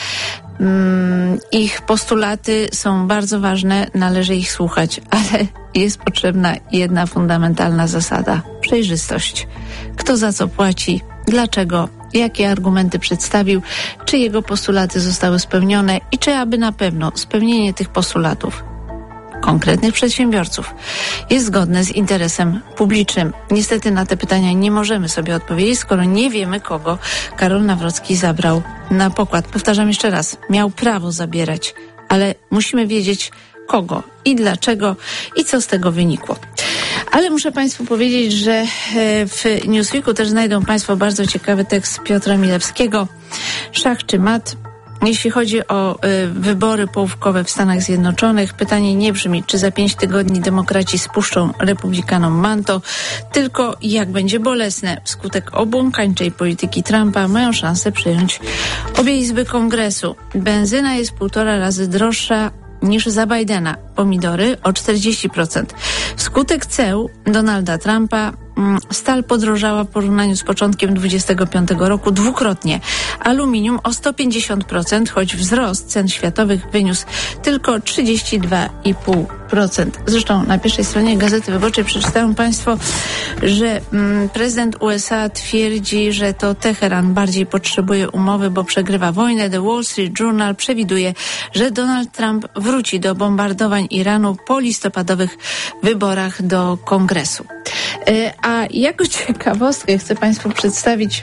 Ich postulaty są bardzo ważne, należy ich słuchać, ale jest potrzebna jedna fundamentalna zasada. Przejrzystość. Kto za co płaci, dlaczego, jakie argumenty przedstawił, czy jego postulaty zostały spełnione i czy aby na pewno spełnienie tych postulatów konkretnych przedsiębiorców jest zgodne z interesem publicznym. Niestety na te pytania nie możemy sobie odpowiedzieć, skoro nie wiemy, kogo Karol Nawrocki zabrał na pokład. Powtarzam jeszcze raz, miał prawo zabierać, ale musimy wiedzieć, kogo i dlaczego i co z tego wynikło. Ale muszę Państwu powiedzieć, że w Newsweeku też znajdą Państwo bardzo ciekawy tekst Piotra Milewskiego. Szach czy mat? Jeśli chodzi o y, wybory połówkowe w Stanach Zjednoczonych, pytanie nie brzmi, czy za pięć tygodni demokraci spuszczą republikanom manto, tylko jak będzie bolesne. Wskutek obłąkańczej polityki Trumpa mają szansę przejąć obie izby Kongresu. Benzyna jest półtora razy droższa niż za Bidena. Pomidory o czterdzieści procent. Wskutek ceł Donalda Trumpa stal podrożała w porównaniu z początkiem dwudziestego piątego roku dwukrotnie. Aluminium o sto pięćdziesiąt procent, choć wzrost cen światowych wyniósł tylko trzydzieści dwa i pół procent. Zresztą na pierwszej stronie Gazety Wyborczej przeczytają Państwo, że mm, prezydent U S A twierdzi, że to Teheran bardziej potrzebuje umowy, bo przegrywa wojnę. The Wall Street Journal przewiduje, że Donald Trump wróci do bombardowań Iranu po listopadowych wyborach do Kongresu. Yy, a jako ciekawostkę chcę Państwu przedstawić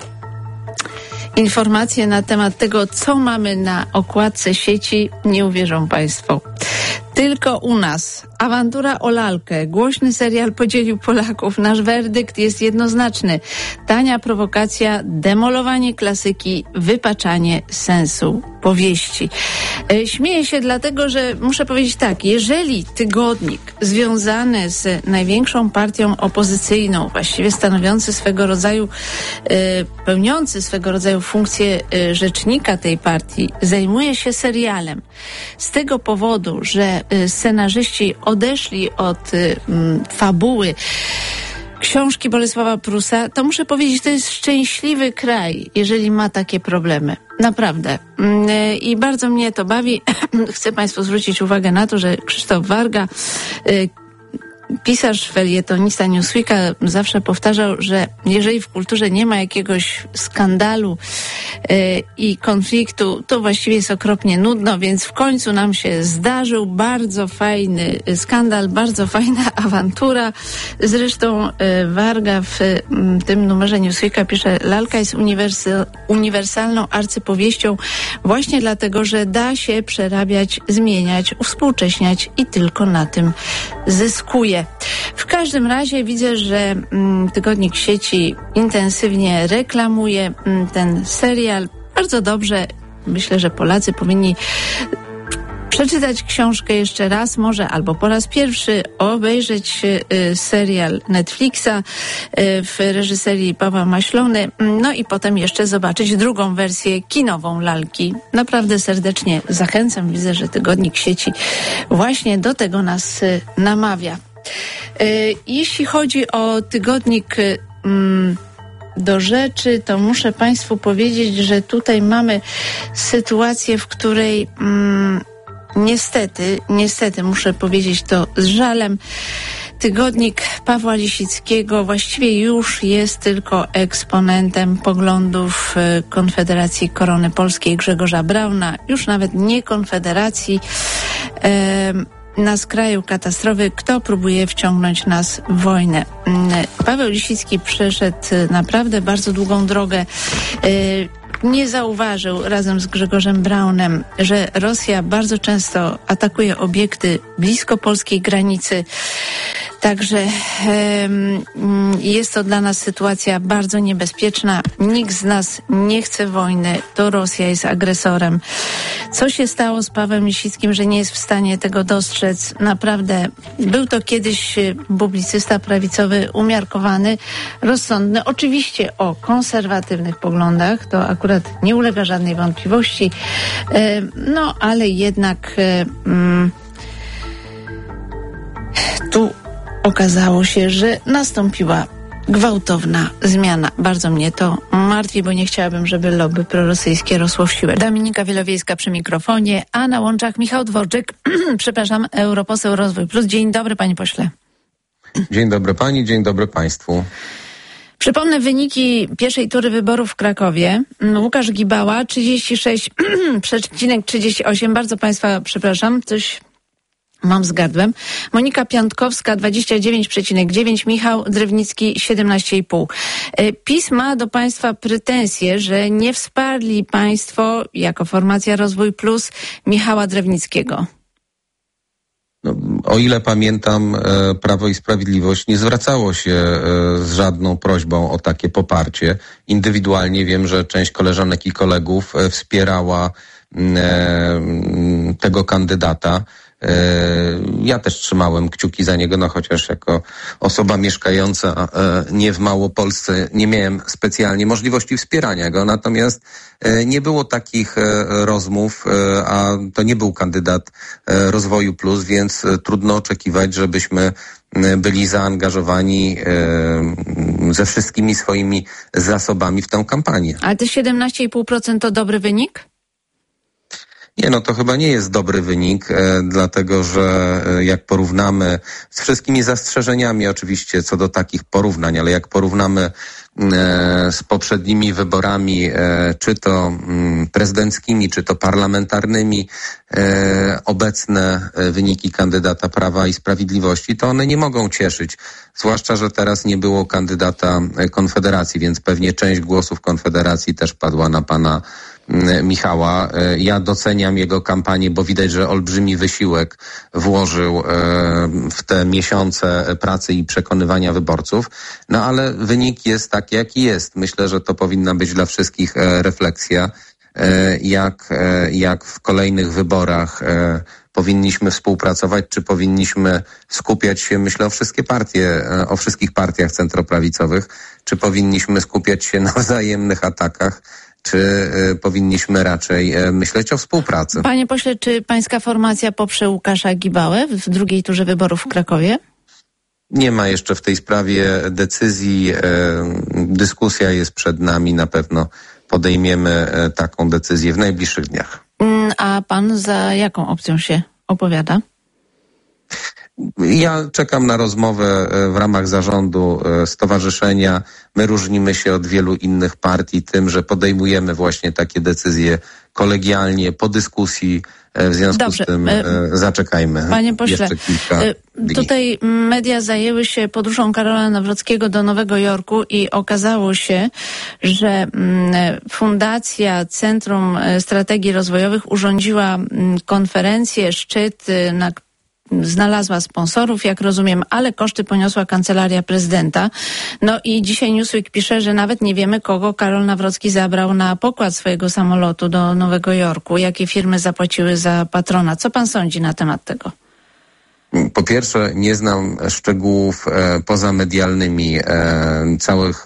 informacje na temat tego, co mamy na okładce sieci. Nie uwierzą Państwo. Tylko u nas. Awantura o lalkę. Głośny serial podzielił Polaków. Nasz werdykt jest jednoznaczny. Tania prowokacja, demolowanie klasyki, wypaczanie sensu powieści. E, śmieję się dlatego, że muszę powiedzieć tak, jeżeli tygodnik związany z największą partią opozycyjną, właściwie stanowiący swego rodzaju, e, pełniący swego rodzaju funkcję e, rzecznika tej partii, zajmuje się serialem z tego powodu, że e, scenarzyści odeszli od y, m, fabuły książki Bolesława Prusa, to muszę powiedzieć, to jest szczęśliwy kraj, jeżeli ma takie problemy. Naprawdę. Y, I bardzo mnie to bawi. Chcę Państwu zwrócić uwagę na to, że Krzysztof Warga, y, pisarz, felietonista Newsweeka, zawsze powtarzał, że jeżeli w kulturze nie ma jakiegoś skandalu yy, i konfliktu, to właściwie jest okropnie nudno, więc w końcu nam się zdarzył bardzo fajny skandal, bardzo fajna awantura. Zresztą yy, Warga w yy, tym numerze Newsweeka pisze, lalka jest uniwersy, uniwersalną arcypowieścią właśnie dlatego, że da się przerabiać, zmieniać, uwspółcześniać i tylko na tym zyskuje. W każdym razie widzę, że mm, tygodnik Sieci intensywnie reklamuje mm, ten serial. Bardzo dobrze. Myślę, że Polacy powinni przeczytać książkę jeszcze raz, może albo po raz pierwszy, obejrzeć y, serial Netflixa y, w reżyserii Pawła Maślony, no i potem jeszcze zobaczyć drugą wersję kinową lalki. Naprawdę serdecznie zachęcam. Widzę, że tygodnik Sieci właśnie do tego nas y, namawia. Y, jeśli chodzi o tygodnik y, do rzeczy, to muszę Państwu powiedzieć, że tutaj mamy sytuację, w której mm, niestety, niestety muszę powiedzieć to z żalem, tygodnik Pawła Lisickiego właściwie już jest tylko eksponentem poglądów Konfederacji Korony Polskiej Grzegorza Brauna, już nawet nie Konfederacji. E, na skraju katastrofy, kto próbuje wciągnąć nas w wojnę. Paweł Lisicki przeszedł naprawdę bardzo długą drogę. Nie zauważył razem z Grzegorzem Braunem, że Rosja bardzo często atakuje obiekty blisko polskiej granicy. Także um, jest to dla nas sytuacja bardzo niebezpieczna. Nikt z nas nie chce wojny. To Rosja jest agresorem. Co się stało z Pawłem Lisickim, że nie jest w stanie tego dostrzec? Naprawdę był to kiedyś publicysta prawicowy, umiarkowany, rozsądny. Oczywiście o konserwatywnych poglądach. To akurat nie ulega żadnej wątpliwości. No, ale jednak um, tu okazało się, że nastąpiła gwałtowna zmiana. Bardzo mnie to martwi, bo nie chciałabym, żeby lobby prorosyjskie rosło w siłę. Dominika Wielowiejska przy mikrofonie, a na łączach Michał Dworczyk, przepraszam, europoseł Rozwój Plus. Dzień dobry, panie pośle. Dzień dobry pani, dzień dobry państwu. Przypomnę wyniki pierwszej tury wyborów w Krakowie. Łukasz Gibała trzydzieści sześć przecinek trzydzieści osiem. Bardzo państwa przepraszam, coś mam z gardłem. Monika Piątkowska dwadzieścia dziewięć przecinek dziewięć, Michał Drewnicki siedemnaście i pół. PiS ma do państwa pretensje, że nie wsparli państwo jako formacja Rozwój Plus Michała Drewnickiego. No, o ile pamiętam, Prawo i Sprawiedliwość nie zwracało się z żadną prośbą o takie poparcie. Indywidualnie wiem, że część koleżanek i kolegów wspierała tego kandydata. Ja też trzymałem kciuki za niego, no chociaż jako osoba mieszkająca nie w Małopolsce nie miałem specjalnie możliwości wspierania go, natomiast nie było takich rozmów, a to nie był kandydat Rozwoju Plus, więc trudno oczekiwać, żebyśmy byli zaangażowani ze wszystkimi swoimi zasobami w tę kampanię. Ale te siedemnaście i pół procent to dobry wynik? Nie, no to chyba nie jest dobry wynik, e, dlatego że e, jak porównamy z wszystkimi zastrzeżeniami oczywiście co do takich porównań, ale jak porównamy e, z poprzednimi wyborami, e, czy to m, prezydenckimi, czy to parlamentarnymi, e, obecne e, wyniki kandydata Prawa i Sprawiedliwości, to one nie mogą cieszyć. Zwłaszcza, że teraz nie było kandydata Konfederacji, więc pewnie część głosów Konfederacji też padła na pana Michała. Ja doceniam jego kampanię, bo widać, że olbrzymi wysiłek włożył w te miesiące pracy i przekonywania wyborców. No ale wynik jest taki, jaki jest. Myślę, że to powinna być dla wszystkich refleksja, jak, jak w kolejnych wyborach powinniśmy współpracować, czy powinniśmy skupiać się, myślę, o wszystkie partie, o wszystkich partiach centroprawicowych, czy powinniśmy skupiać się na wzajemnych atakach, czy y, powinniśmy raczej y, myśleć o współpracy. Panie pośle, czy pańska formacja poprze Łukasza Gibałę w drugiej turze wyborów w Krakowie? Nie ma jeszcze w tej sprawie decyzji. Y, dyskusja jest przed nami. Na pewno podejmiemy y, taką decyzję w najbliższych dniach. A pan za jaką opcją się opowiada? Ja czekam na rozmowę w ramach zarządu stowarzyszenia. My różnimy się od wielu innych partii tym, że podejmujemy właśnie takie decyzje kolegialnie, po dyskusji. W związku Dobrze. z tym e, zaczekajmy. Panie pośle, jeszcze kilka dni. Tutaj media zajęły się podróżą Karola Nawrockiego do Nowego Jorku i okazało się, że Fundacja Centrum Strategii Rozwojowych urządziła konferencję, szczyt, na znalazła sponsorów, jak rozumiem, ale koszty poniosła Kancelaria Prezydenta. No i dzisiaj Newsweek pisze, że nawet nie wiemy, kogo Karol Nawrocki zabrał na pokład swojego samolotu do Nowego Jorku. Jakie firmy zapłaciły za patrona? Co pan sądzi na temat tego? Po pierwsze, nie znam szczegółów e, pozamedialnymi e, całych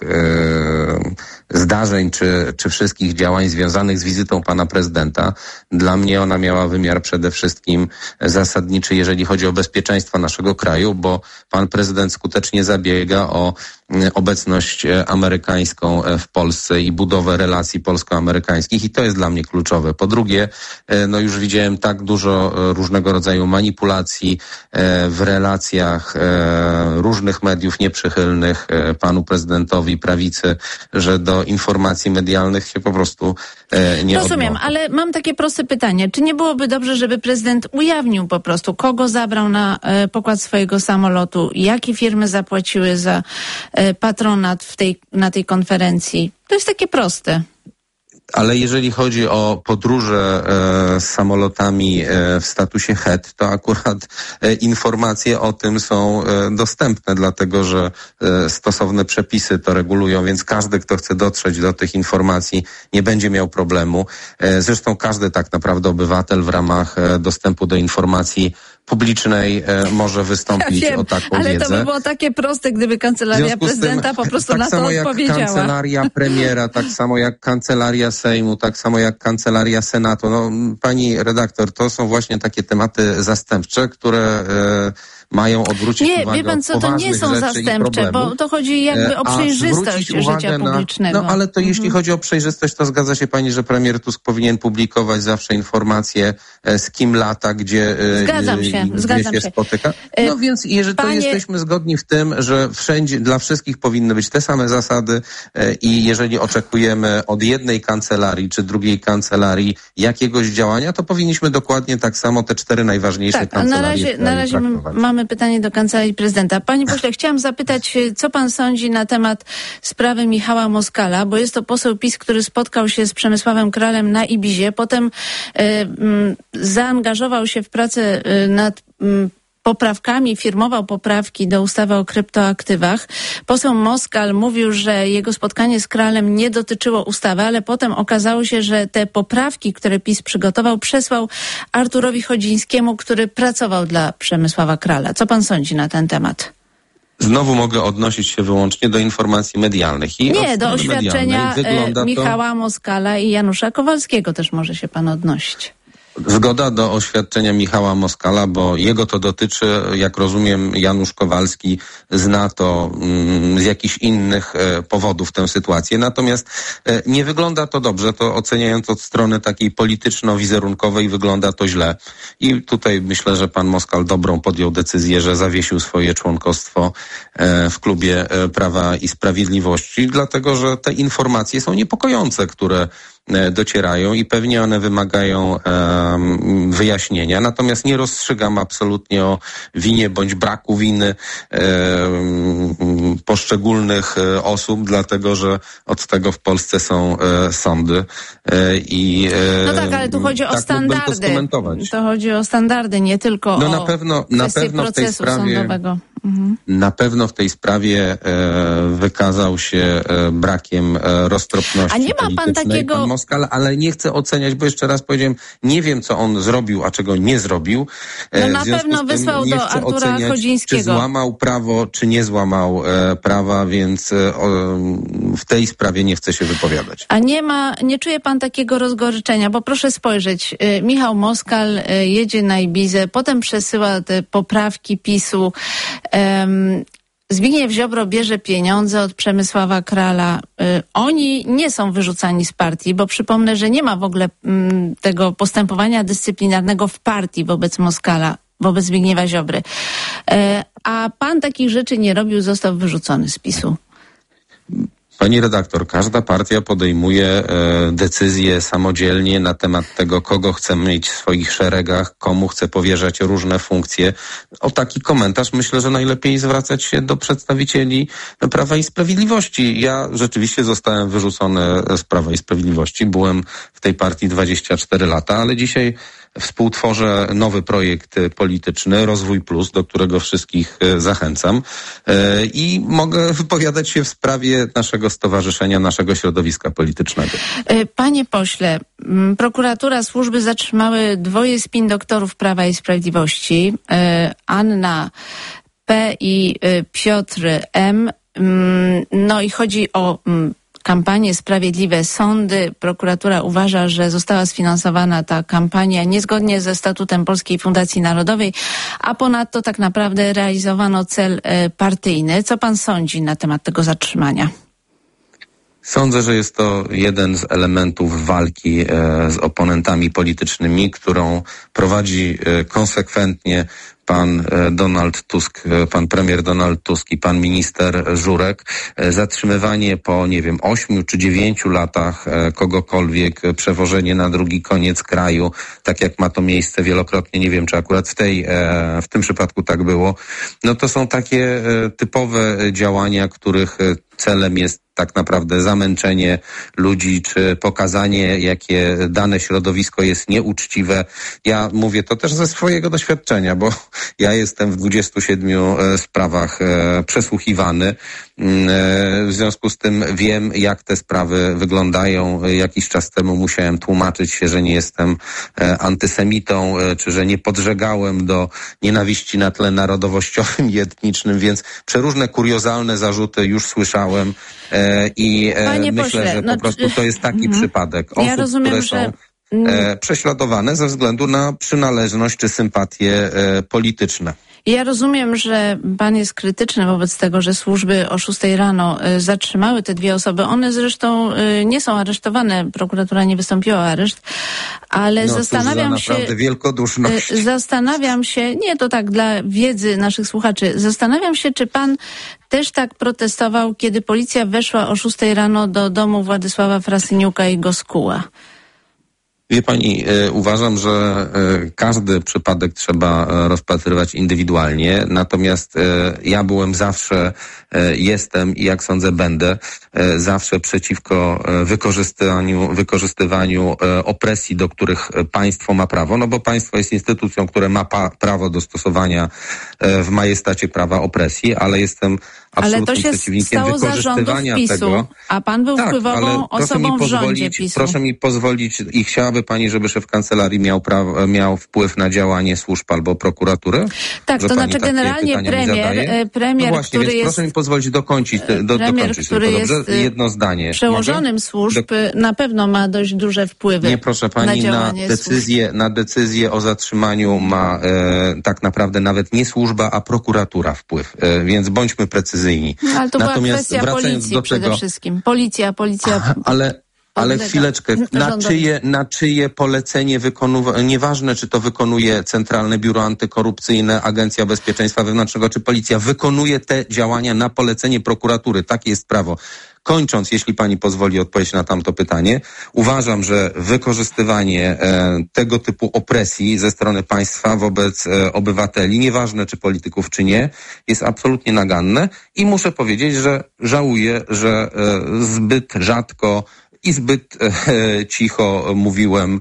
e, zdarzeń czy, czy wszystkich działań związanych z wizytą pana prezydenta. Dla mnie ona miała wymiar przede wszystkim zasadniczy, jeżeli chodzi o bezpieczeństwo naszego kraju, bo pan prezydent skutecznie zabiega o obecność amerykańską w Polsce i budowę relacji polsko-amerykańskich i to jest dla mnie kluczowe. Po drugie, no już widziałem tak dużo różnego rodzaju manipulacji w relacjach różnych mediów nieprzychylnych panu prezydentowi prawicy, że do informacji medialnych się po prostu nie Rozumiem, odnoszę. ale mam takie proste pytanie. Czy nie byłoby dobrze, żeby prezydent ujawnił po prostu, kogo zabrał na pokład swojego samolotu, jakie firmy zapłaciły za patronat w tej, na tej konferencji? To jest takie proste. Ale jeżeli chodzi o podróże e, z samolotami e, w statusie H E T, to akurat e, informacje o tym są e, dostępne, dlatego że e, stosowne przepisy to regulują, więc każdy, kto chce dotrzeć do tych informacji, nie będzie miał problemu. E, zresztą każdy tak naprawdę obywatel w ramach e, dostępu do informacji publicznej e, może wystąpić ja wiem, o taką ale wiedzę. to by było takie proste, gdyby Kancelaria Prezydenta tym, po prostu tak na to samo jak odpowiedziała. Kancelaria Premiera, tak samo jak Kancelaria Sejmu, tak samo jak Kancelaria Senatu. No, pani redaktor, to są właśnie takie tematy zastępcze, które e, mają odwrócić nie, uwagę wie pan od co, to nie są zastępcze, bo to chodzi jakby o przejrzystość życia publicznego. Na, no ale to mhm. jeśli chodzi o przejrzystość, to zgadza się pani, że premier Tusk powinien publikować zawsze informacje, z kim lata, gdzie, zgadzam się, gdzie zgadzam się, się spotyka. No więc jeżeli Panie... to jesteśmy zgodni w tym, że wszędzie dla wszystkich powinny być te same zasady i jeżeli oczekujemy od jednej kancelarii czy drugiej kancelarii jakiegoś działania, to powinniśmy dokładnie tak samo te cztery najważniejsze tak, kancelarie na razie, na razie mamy pytanie do Kancelarii Prezydenta. Panie pośle, chciałam zapytać, co pan sądzi na temat sprawy Michała Moskala, bo jest to poseł PiS, który spotkał się z Przemysławem Kralem na Ibizie, potem y, y, zaangażował się w pracę y, nad y, poprawkami, firmował poprawki do ustawy o kryptoaktywach. Poseł Moskal mówił, że jego spotkanie z Kralem nie dotyczyło ustawy, ale potem okazało się, że te poprawki, które PiS przygotował, przesłał Arturowi Chodzińskiemu, który pracował dla Przemysława Krala. Co pan sądzi na ten temat? Znowu mogę odnosić się wyłącznie do informacji medialnych. I nie, do oświadczenia Michała to... Moskala i Janusza Kowalskiego też może się pan odnosić. Zgoda do oświadczenia Michała Moskala, bo jego to dotyczy, jak rozumiem, Janusz Kowalski zna to mm, z jakichś innych e, powodów tę sytuację. Natomiast e, nie wygląda to dobrze, to oceniając od strony takiej polityczno-wizerunkowej wygląda to źle. I tutaj myślę, że pan Moskal dobrą podjął decyzję, że zawiesił swoje członkostwo e, w klubie e, Prawa i Sprawiedliwości, dlatego że te informacje są niepokojące, które docierają i pewnie one wymagają um, wyjaśnienia. Natomiast nie rozstrzygam absolutnie o winie bądź braku winy um, poszczególnych osób, dlatego że od tego w Polsce są e, sądy. E, i, e, no tak, ale tu chodzi tak o standardy. To chodzi o standardy, nie tylko no o na pewno, na pewno procesu w tej sprawie, sądowego. Mhm. Na pewno w tej sprawie e, wykazał się e, brakiem e, roztropności. A nie ma pan takiego... Pan Moskal, ale nie chcę oceniać, bo jeszcze raz powiedziałem, nie wiem, co on zrobił, a czego nie zrobił. No na pewno wysłał do Artura oceniać, Chodzińskiego. Czy złamał prawo, czy nie złamał e, prawa, więc e, o, w tej sprawie nie chcę się wypowiadać. A nie ma, nie czuje pan takiego rozgoryczenia, bo proszę spojrzeć, y, Michał Moskal y, jedzie na Ibizę, potem przesyła te poprawki PiSu, um, Zbigniew Ziobro bierze pieniądze od Przemysława Krala. Y, oni nie są wyrzucani z partii, bo przypomnę, że nie ma w ogóle mm, tego postępowania dyscyplinarnego w partii wobec Moskala. wobec Zbigniewa Ziobry. A pan takich rzeczy nie robił, został wyrzucony z PiSu. Pani redaktor, każda partia podejmuje e, decyzje samodzielnie na temat tego, kogo chce mieć w swoich szeregach, komu chce powierzać różne funkcje. O taki komentarz myślę, że najlepiej zwracać się do przedstawicieli Prawa i Sprawiedliwości. Ja rzeczywiście zostałem wyrzucony z Prawa i Sprawiedliwości. Byłem w tej partii dwadzieścia cztery lata, ale dzisiaj współtworzę nowy projekt polityczny, Rozwój Plus, do którego wszystkich zachęcam i mogę wypowiadać się w sprawie naszego stowarzyszenia, naszego środowiska politycznego. Panie pośle, prokuratura, służby zatrzymały dwoje spin doktorów Prawa i Sprawiedliwości, Anna P. i Piotr M. No i chodzi o kampanię Sprawiedliwe Sądy. Prokuratura uważa, że została sfinansowana ta kampania niezgodnie ze statutem Polskiej Fundacji Narodowej, a ponadto tak naprawdę realizowano cel partyjny. Co pan sądzi na temat tego zatrzymania? Sądzę, że jest to jeden z elementów walki e, z oponentami politycznymi, którą prowadzi e, konsekwentnie pan Donald Tusk, pan premier Donald Tusk i pan minister Żurek. Zatrzymywanie po, nie wiem, ośmiu czy dziewięciu latach kogokolwiek, przewożenie na drugi koniec kraju, tak jak ma to miejsce wielokrotnie, nie wiem, czy akurat w tej, w tym przypadku tak było. No to są takie typowe działania, których celem jest tak naprawdę zamęczenie ludzi, czy pokazanie, jakie dane środowisko jest nieuczciwe. Ja mówię to też ze swojego doświadczenia, bo ja jestem w dwudziestu siedmiu sprawach przesłuchiwany. W związku z tym wiem, jak te sprawy wyglądają. Jakiś czas temu musiałem tłumaczyć się, że nie jestem antysemitą, czy że nie podżegałem do nienawiści na tle narodowościowym i etnicznym, więc przeróżne kuriozalne zarzuty już słyszałem i Panie myślę, pośle, że no, po prostu to jest taki mm, przypadek osób, ja rozumiem, które są że... e, prześladowane ze względu na przynależność czy sympatie e, polityczne. Ja rozumiem, że pan jest krytyczny wobec tego, że służby o szóstej rano y, zatrzymały te dwie osoby. One zresztą y, nie są aresztowane, prokuratura nie wystąpiła o areszt, ale no, zastanawiam się... naprawdę wielkoduszność. Y, zastanawiam się, nie to tak dla wiedzy naszych słuchaczy, zastanawiam się, czy pan też tak protestował, kiedy policja weszła o szóstej rano do domu Władysława Frasyniuka i go skuła. Wie pani, y, uważam, że y, każdy przypadek trzeba y, rozpatrywać indywidualnie, natomiast y, ja byłem zawsze, y, jestem i jak sądzę będę, y, zawsze przeciwko y, wykorzystywaniu, wykorzystywaniu y, opresji, do których państwo ma prawo, no bo państwo jest instytucją, które ma pa- prawo do stosowania y, w majestacie prawa opresji, ale jestem absolutnym ale to się przeciwnikiem wykorzystywania PiSu, tego. A pan był tak, wpływową osobą w rządzie PiSu. Proszę mi pozwolić i chciałaby pani, żeby szef kancelarii miał, pra- miał wpływ na działanie służb albo prokuratury? Tak, że to znaczy generalnie premier, premier, no właśnie, który więc jest... proszę mi pozwolić dokończyć, do, premier, dokończyć który tylko, jest dobrze? Jedno zdanie. Przełożonym Mogę? służb do... na pewno ma dość duże wpływy. Nie, proszę pani, na, na decyzję, na decyzję o zatrzymaniu ma e, tak naprawdę nawet nie służba, a prokuratura wpływ. E, więc bądźmy precyzyjni. No, ale to Natomiast była kwestia policji do przede tego, wszystkim. Policja, policja... Aha, ale... Ale chwileczkę, na czyje, na czyje polecenie wykonuje, nieważne czy to wykonuje Centralne Biuro Antykorupcyjne, Agencja Bezpieczeństwa Wewnętrznego czy Policja, wykonuje te działania na polecenie prokuratury. Takie jest prawo. Kończąc, jeśli pani pozwoli odpowiedzieć na tamto pytanie, uważam, że wykorzystywanie e, tego typu opresji ze strony państwa wobec e, obywateli, nieważne czy polityków, czy nie, jest absolutnie naganne i muszę powiedzieć, że żałuję, że e, zbyt rzadko i zbyt e, cicho mówiłem e,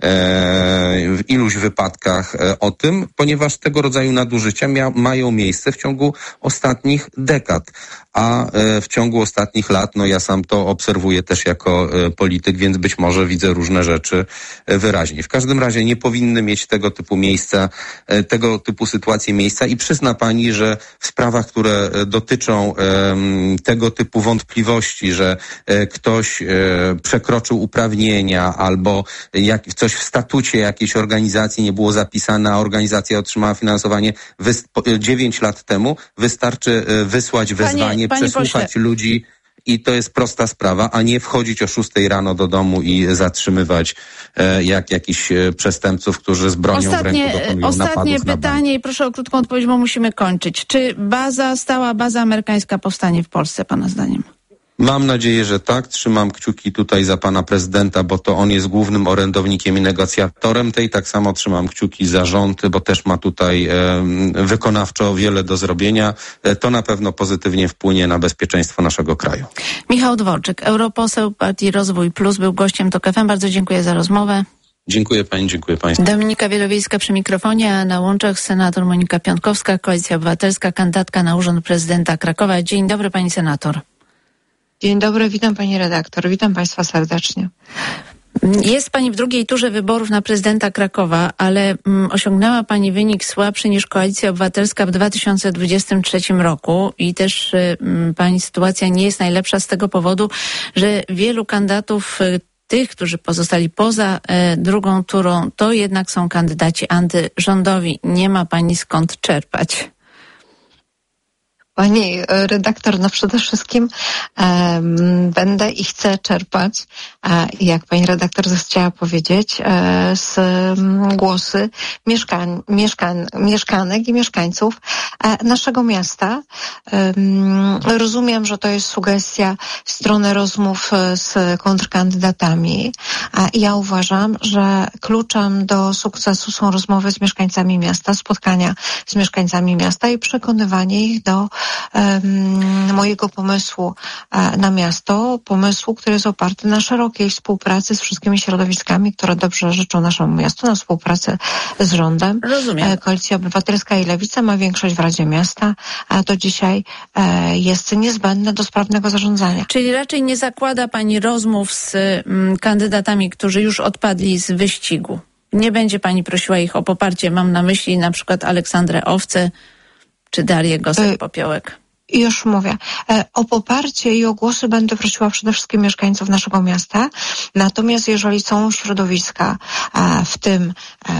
w iluś wypadkach e, o tym, ponieważ tego rodzaju nadużycia mia- mają miejsce w ciągu ostatnich dekad. A e, w ciągu ostatnich lat, no ja sam to obserwuję też jako e, polityk, więc być może widzę różne rzeczy e, wyraźnie. W każdym razie nie powinny mieć tego typu miejsca, e, tego typu sytuacje miejsca i przyzna pani, że w sprawach, które e, dotyczą e, tego typu wątpliwości, że e, ktoś e, przekroczył uprawnienia albo jak, coś w statucie jakiejś organizacji nie było zapisane, a organizacja otrzymała finansowanie dziewięć lat temu, wystarczy e, wysłać wezwanie, Panie przesłuchać pośle. ludzi i to jest prosta sprawa, a nie wchodzić o szóstej rano do domu i zatrzymywać e, jak jakichś e, przestępców, którzy z bronią Ostatnie, w ręku dokonują ostatnie napadów na pytanie i proszę o krótką odpowiedź, bo musimy kończyć. Czy baza, stała baza amerykańska powstanie w Polsce, pana zdaniem? Mam nadzieję, że tak. Trzymam kciuki tutaj za pana prezydenta, bo to on jest głównym orędownikiem i negocjatorem tej. Tak samo trzymam kciuki za rząd, bo też ma tutaj e, wykonawczo wiele do zrobienia. E, to na pewno pozytywnie wpłynie na bezpieczeństwo naszego kraju. Michał Dworczyk, europoseł Partii Rozwój Plus, był gościem TOK F M. Bardzo dziękuję za rozmowę. Dziękuję pani, dziękuję państwu. Dominika Wielowiejska przy mikrofonie, a na łączach senator Monika Piątkowska, Koalicja Obywatelska, kandydatka na urząd prezydenta Krakowa. Dzień dobry, pani senator. Dzień dobry, witam pani redaktor, witam państwa serdecznie. Jest pani w drugiej turze wyborów na prezydenta Krakowa, ale mm, osiągnęła pani wynik słabszy niż Koalicja Obywatelska w dwa tysiące dwudziestym trzecim roku i też y, y, pani sytuacja nie jest najlepsza z tego powodu, że wielu kandydatów y, tych, którzy pozostali poza y, drugą turą, to jednak są kandydaci antyrządowi. Nie ma pani skąd czerpać. Pani redaktor, no przede wszystkim um, będę i chcę czerpać, e, jak pani redaktor zechciała powiedzieć, e, z um, głosy mieszkań, mieszkań, mieszkanek i mieszkańców e, naszego miasta. Um, rozumiem, że to jest sugestia strony rozmów z kontrkandydatami. A ja uważam, że kluczem do sukcesu są rozmowy z mieszkańcami miasta, spotkania z mieszkańcami miasta i przekonywanie ich do mojego pomysłu na miasto, pomysłu, który jest oparty na szerokiej współpracy z wszystkimi środowiskami, które dobrze życzą naszemu miastu, na współpracę z rządem. Rozumiem. Koalicja Obywatelska i Lewica ma większość w Radzie Miasta, a to dzisiaj jest niezbędne do sprawnego zarządzania. Czyli raczej nie zakłada pani rozmów z mm, kandydatami, którzy już odpadli z wyścigu. Nie będzie pani prosiła ich o poparcie. Mam na myśli na przykład Aleksandrę Owcę czy Darię Gosek-Popiołek. Już mówię. O poparcie i o głosy będę prosiła przede wszystkim mieszkańców naszego miasta. Natomiast jeżeli są środowiska, w tym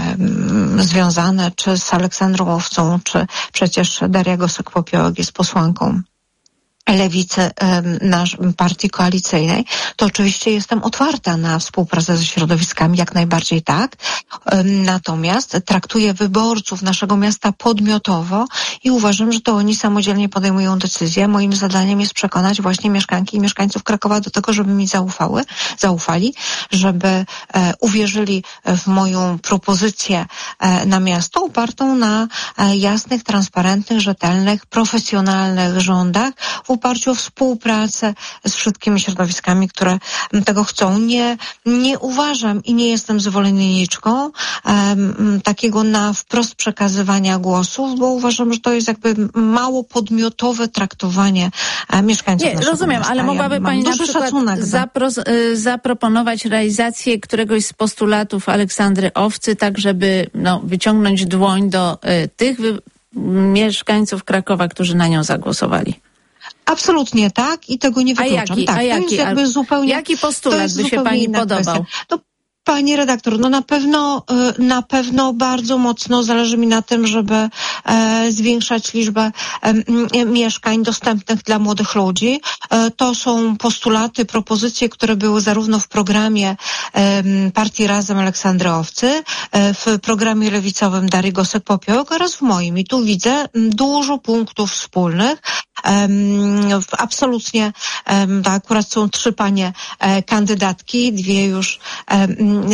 um, związane czy z Aleksandrą Owcą, czy przecież Daria Gosek-Popiołek jest posłanką Lewicy, nasz partii koalicyjnej, to oczywiście jestem otwarta na współpracę ze środowiskami, jak najbardziej tak. Natomiast traktuję wyborców naszego miasta podmiotowo i uważam, że to oni samodzielnie podejmują decyzje. Moim zadaniem jest przekonać właśnie mieszkanki i mieszkańców Krakowa do tego, żeby mi zaufały, zaufali, żeby e, uwierzyli w moją propozycję e, na miasto opartą na e, jasnych, transparentnych, rzetelnych, profesjonalnych rządach w oparciu o współpracę z wszystkimi środowiskami, które tego chcą. Nie, nie uważam i nie jestem zwolenniczką um, takiego na wprost przekazywania głosów, bo uważam, że to jest jakby mało podmiotowe traktowanie um, mieszkańców Nie, naszego rozumiem, miasta. ale mogłaby ja pani na przykład zapro- zaproponować realizację któregoś z postulatów Aleksandry Owcy, tak żeby no, wyciągnąć dłoń do y, tych wy- mieszkańców Krakowa, którzy na nią zagłosowali. Absolutnie tak i tego nie wykluczam. A jaki, tak, a jaki, jakby zupełnie, jaki postulat by się pani podobał? No, pani redaktor, no na pewno, na pewno bardzo mocno zależy mi na tym, żeby e, zwiększać liczbę e, mieszkań dostępnych dla młodych ludzi. E, to są postulaty, propozycje, które były zarówno w programie e, Partii Razem Aleksandry Owcy, e, w programie lewicowym Darii Gosek-Popiołek oraz w moim. I tu widzę dużo punktów wspólnych. E, absolutnie, e, to akurat są trzy panie e, kandydatki, dwie już e,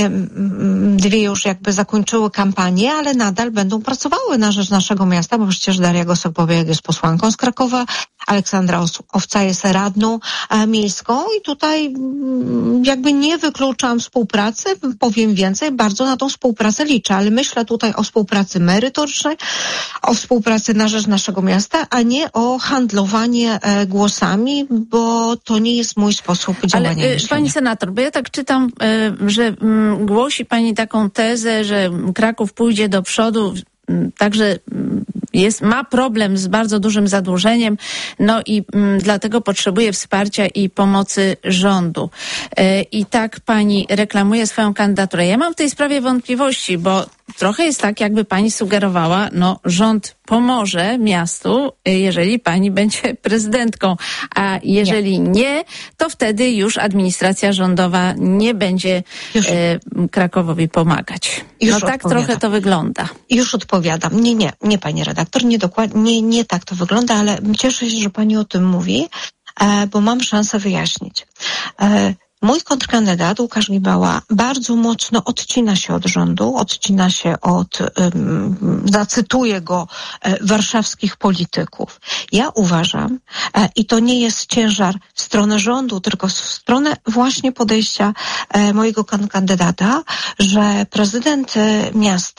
dwie już jakby zakończyły kampanię, ale nadal będą pracowały na rzecz naszego miasta, bo przecież Daria Gosek-Popiołek jest posłanką z Krakowa, Aleksandra Owca jest radną miejską i tutaj jakby nie wykluczam współpracy, powiem więcej, bardzo na tą współpracę liczę, ale myślę tutaj o współpracy merytorycznej, o współpracy na rzecz naszego miasta, a nie o handlowanie głosami, bo to nie jest mój sposób działania. Ale pani senator, bo ja tak czytam, że głosi pani taką tezę, że Kraków pójdzie do przodu, także jest, ma problem z bardzo dużym zadłużeniem, no i m, dlatego potrzebuje wsparcia i pomocy rządu. E, I tak pani reklamuje swoją kandydaturę. Ja mam w tej sprawie wątpliwości, bo trochę jest tak, jakby pani sugerowała, no rząd pomoże miastu, jeżeli pani będzie prezydentką, a jeżeli nie, nie to wtedy już administracja rządowa nie będzie e, Krakowowi pomagać. Już no tak odpowiadam. Trochę to wygląda. Już odpowiadam. Nie, nie, nie pani redaktor, nie dokładnie, nie, nie tak to wygląda, ale cieszę się, że pani o tym mówi, e, bo mam szansę wyjaśnić. E, Mój kontrkandydat, Łukasz Gibała, bardzo mocno odcina się od rządu, odcina się od, um, zacytuję go, e, warszawskich polityków. Ja uważam, e, i to nie jest ciężar w stronę rządu, tylko w stronę właśnie podejścia e, mojego kandydata, że prezydent e, miasta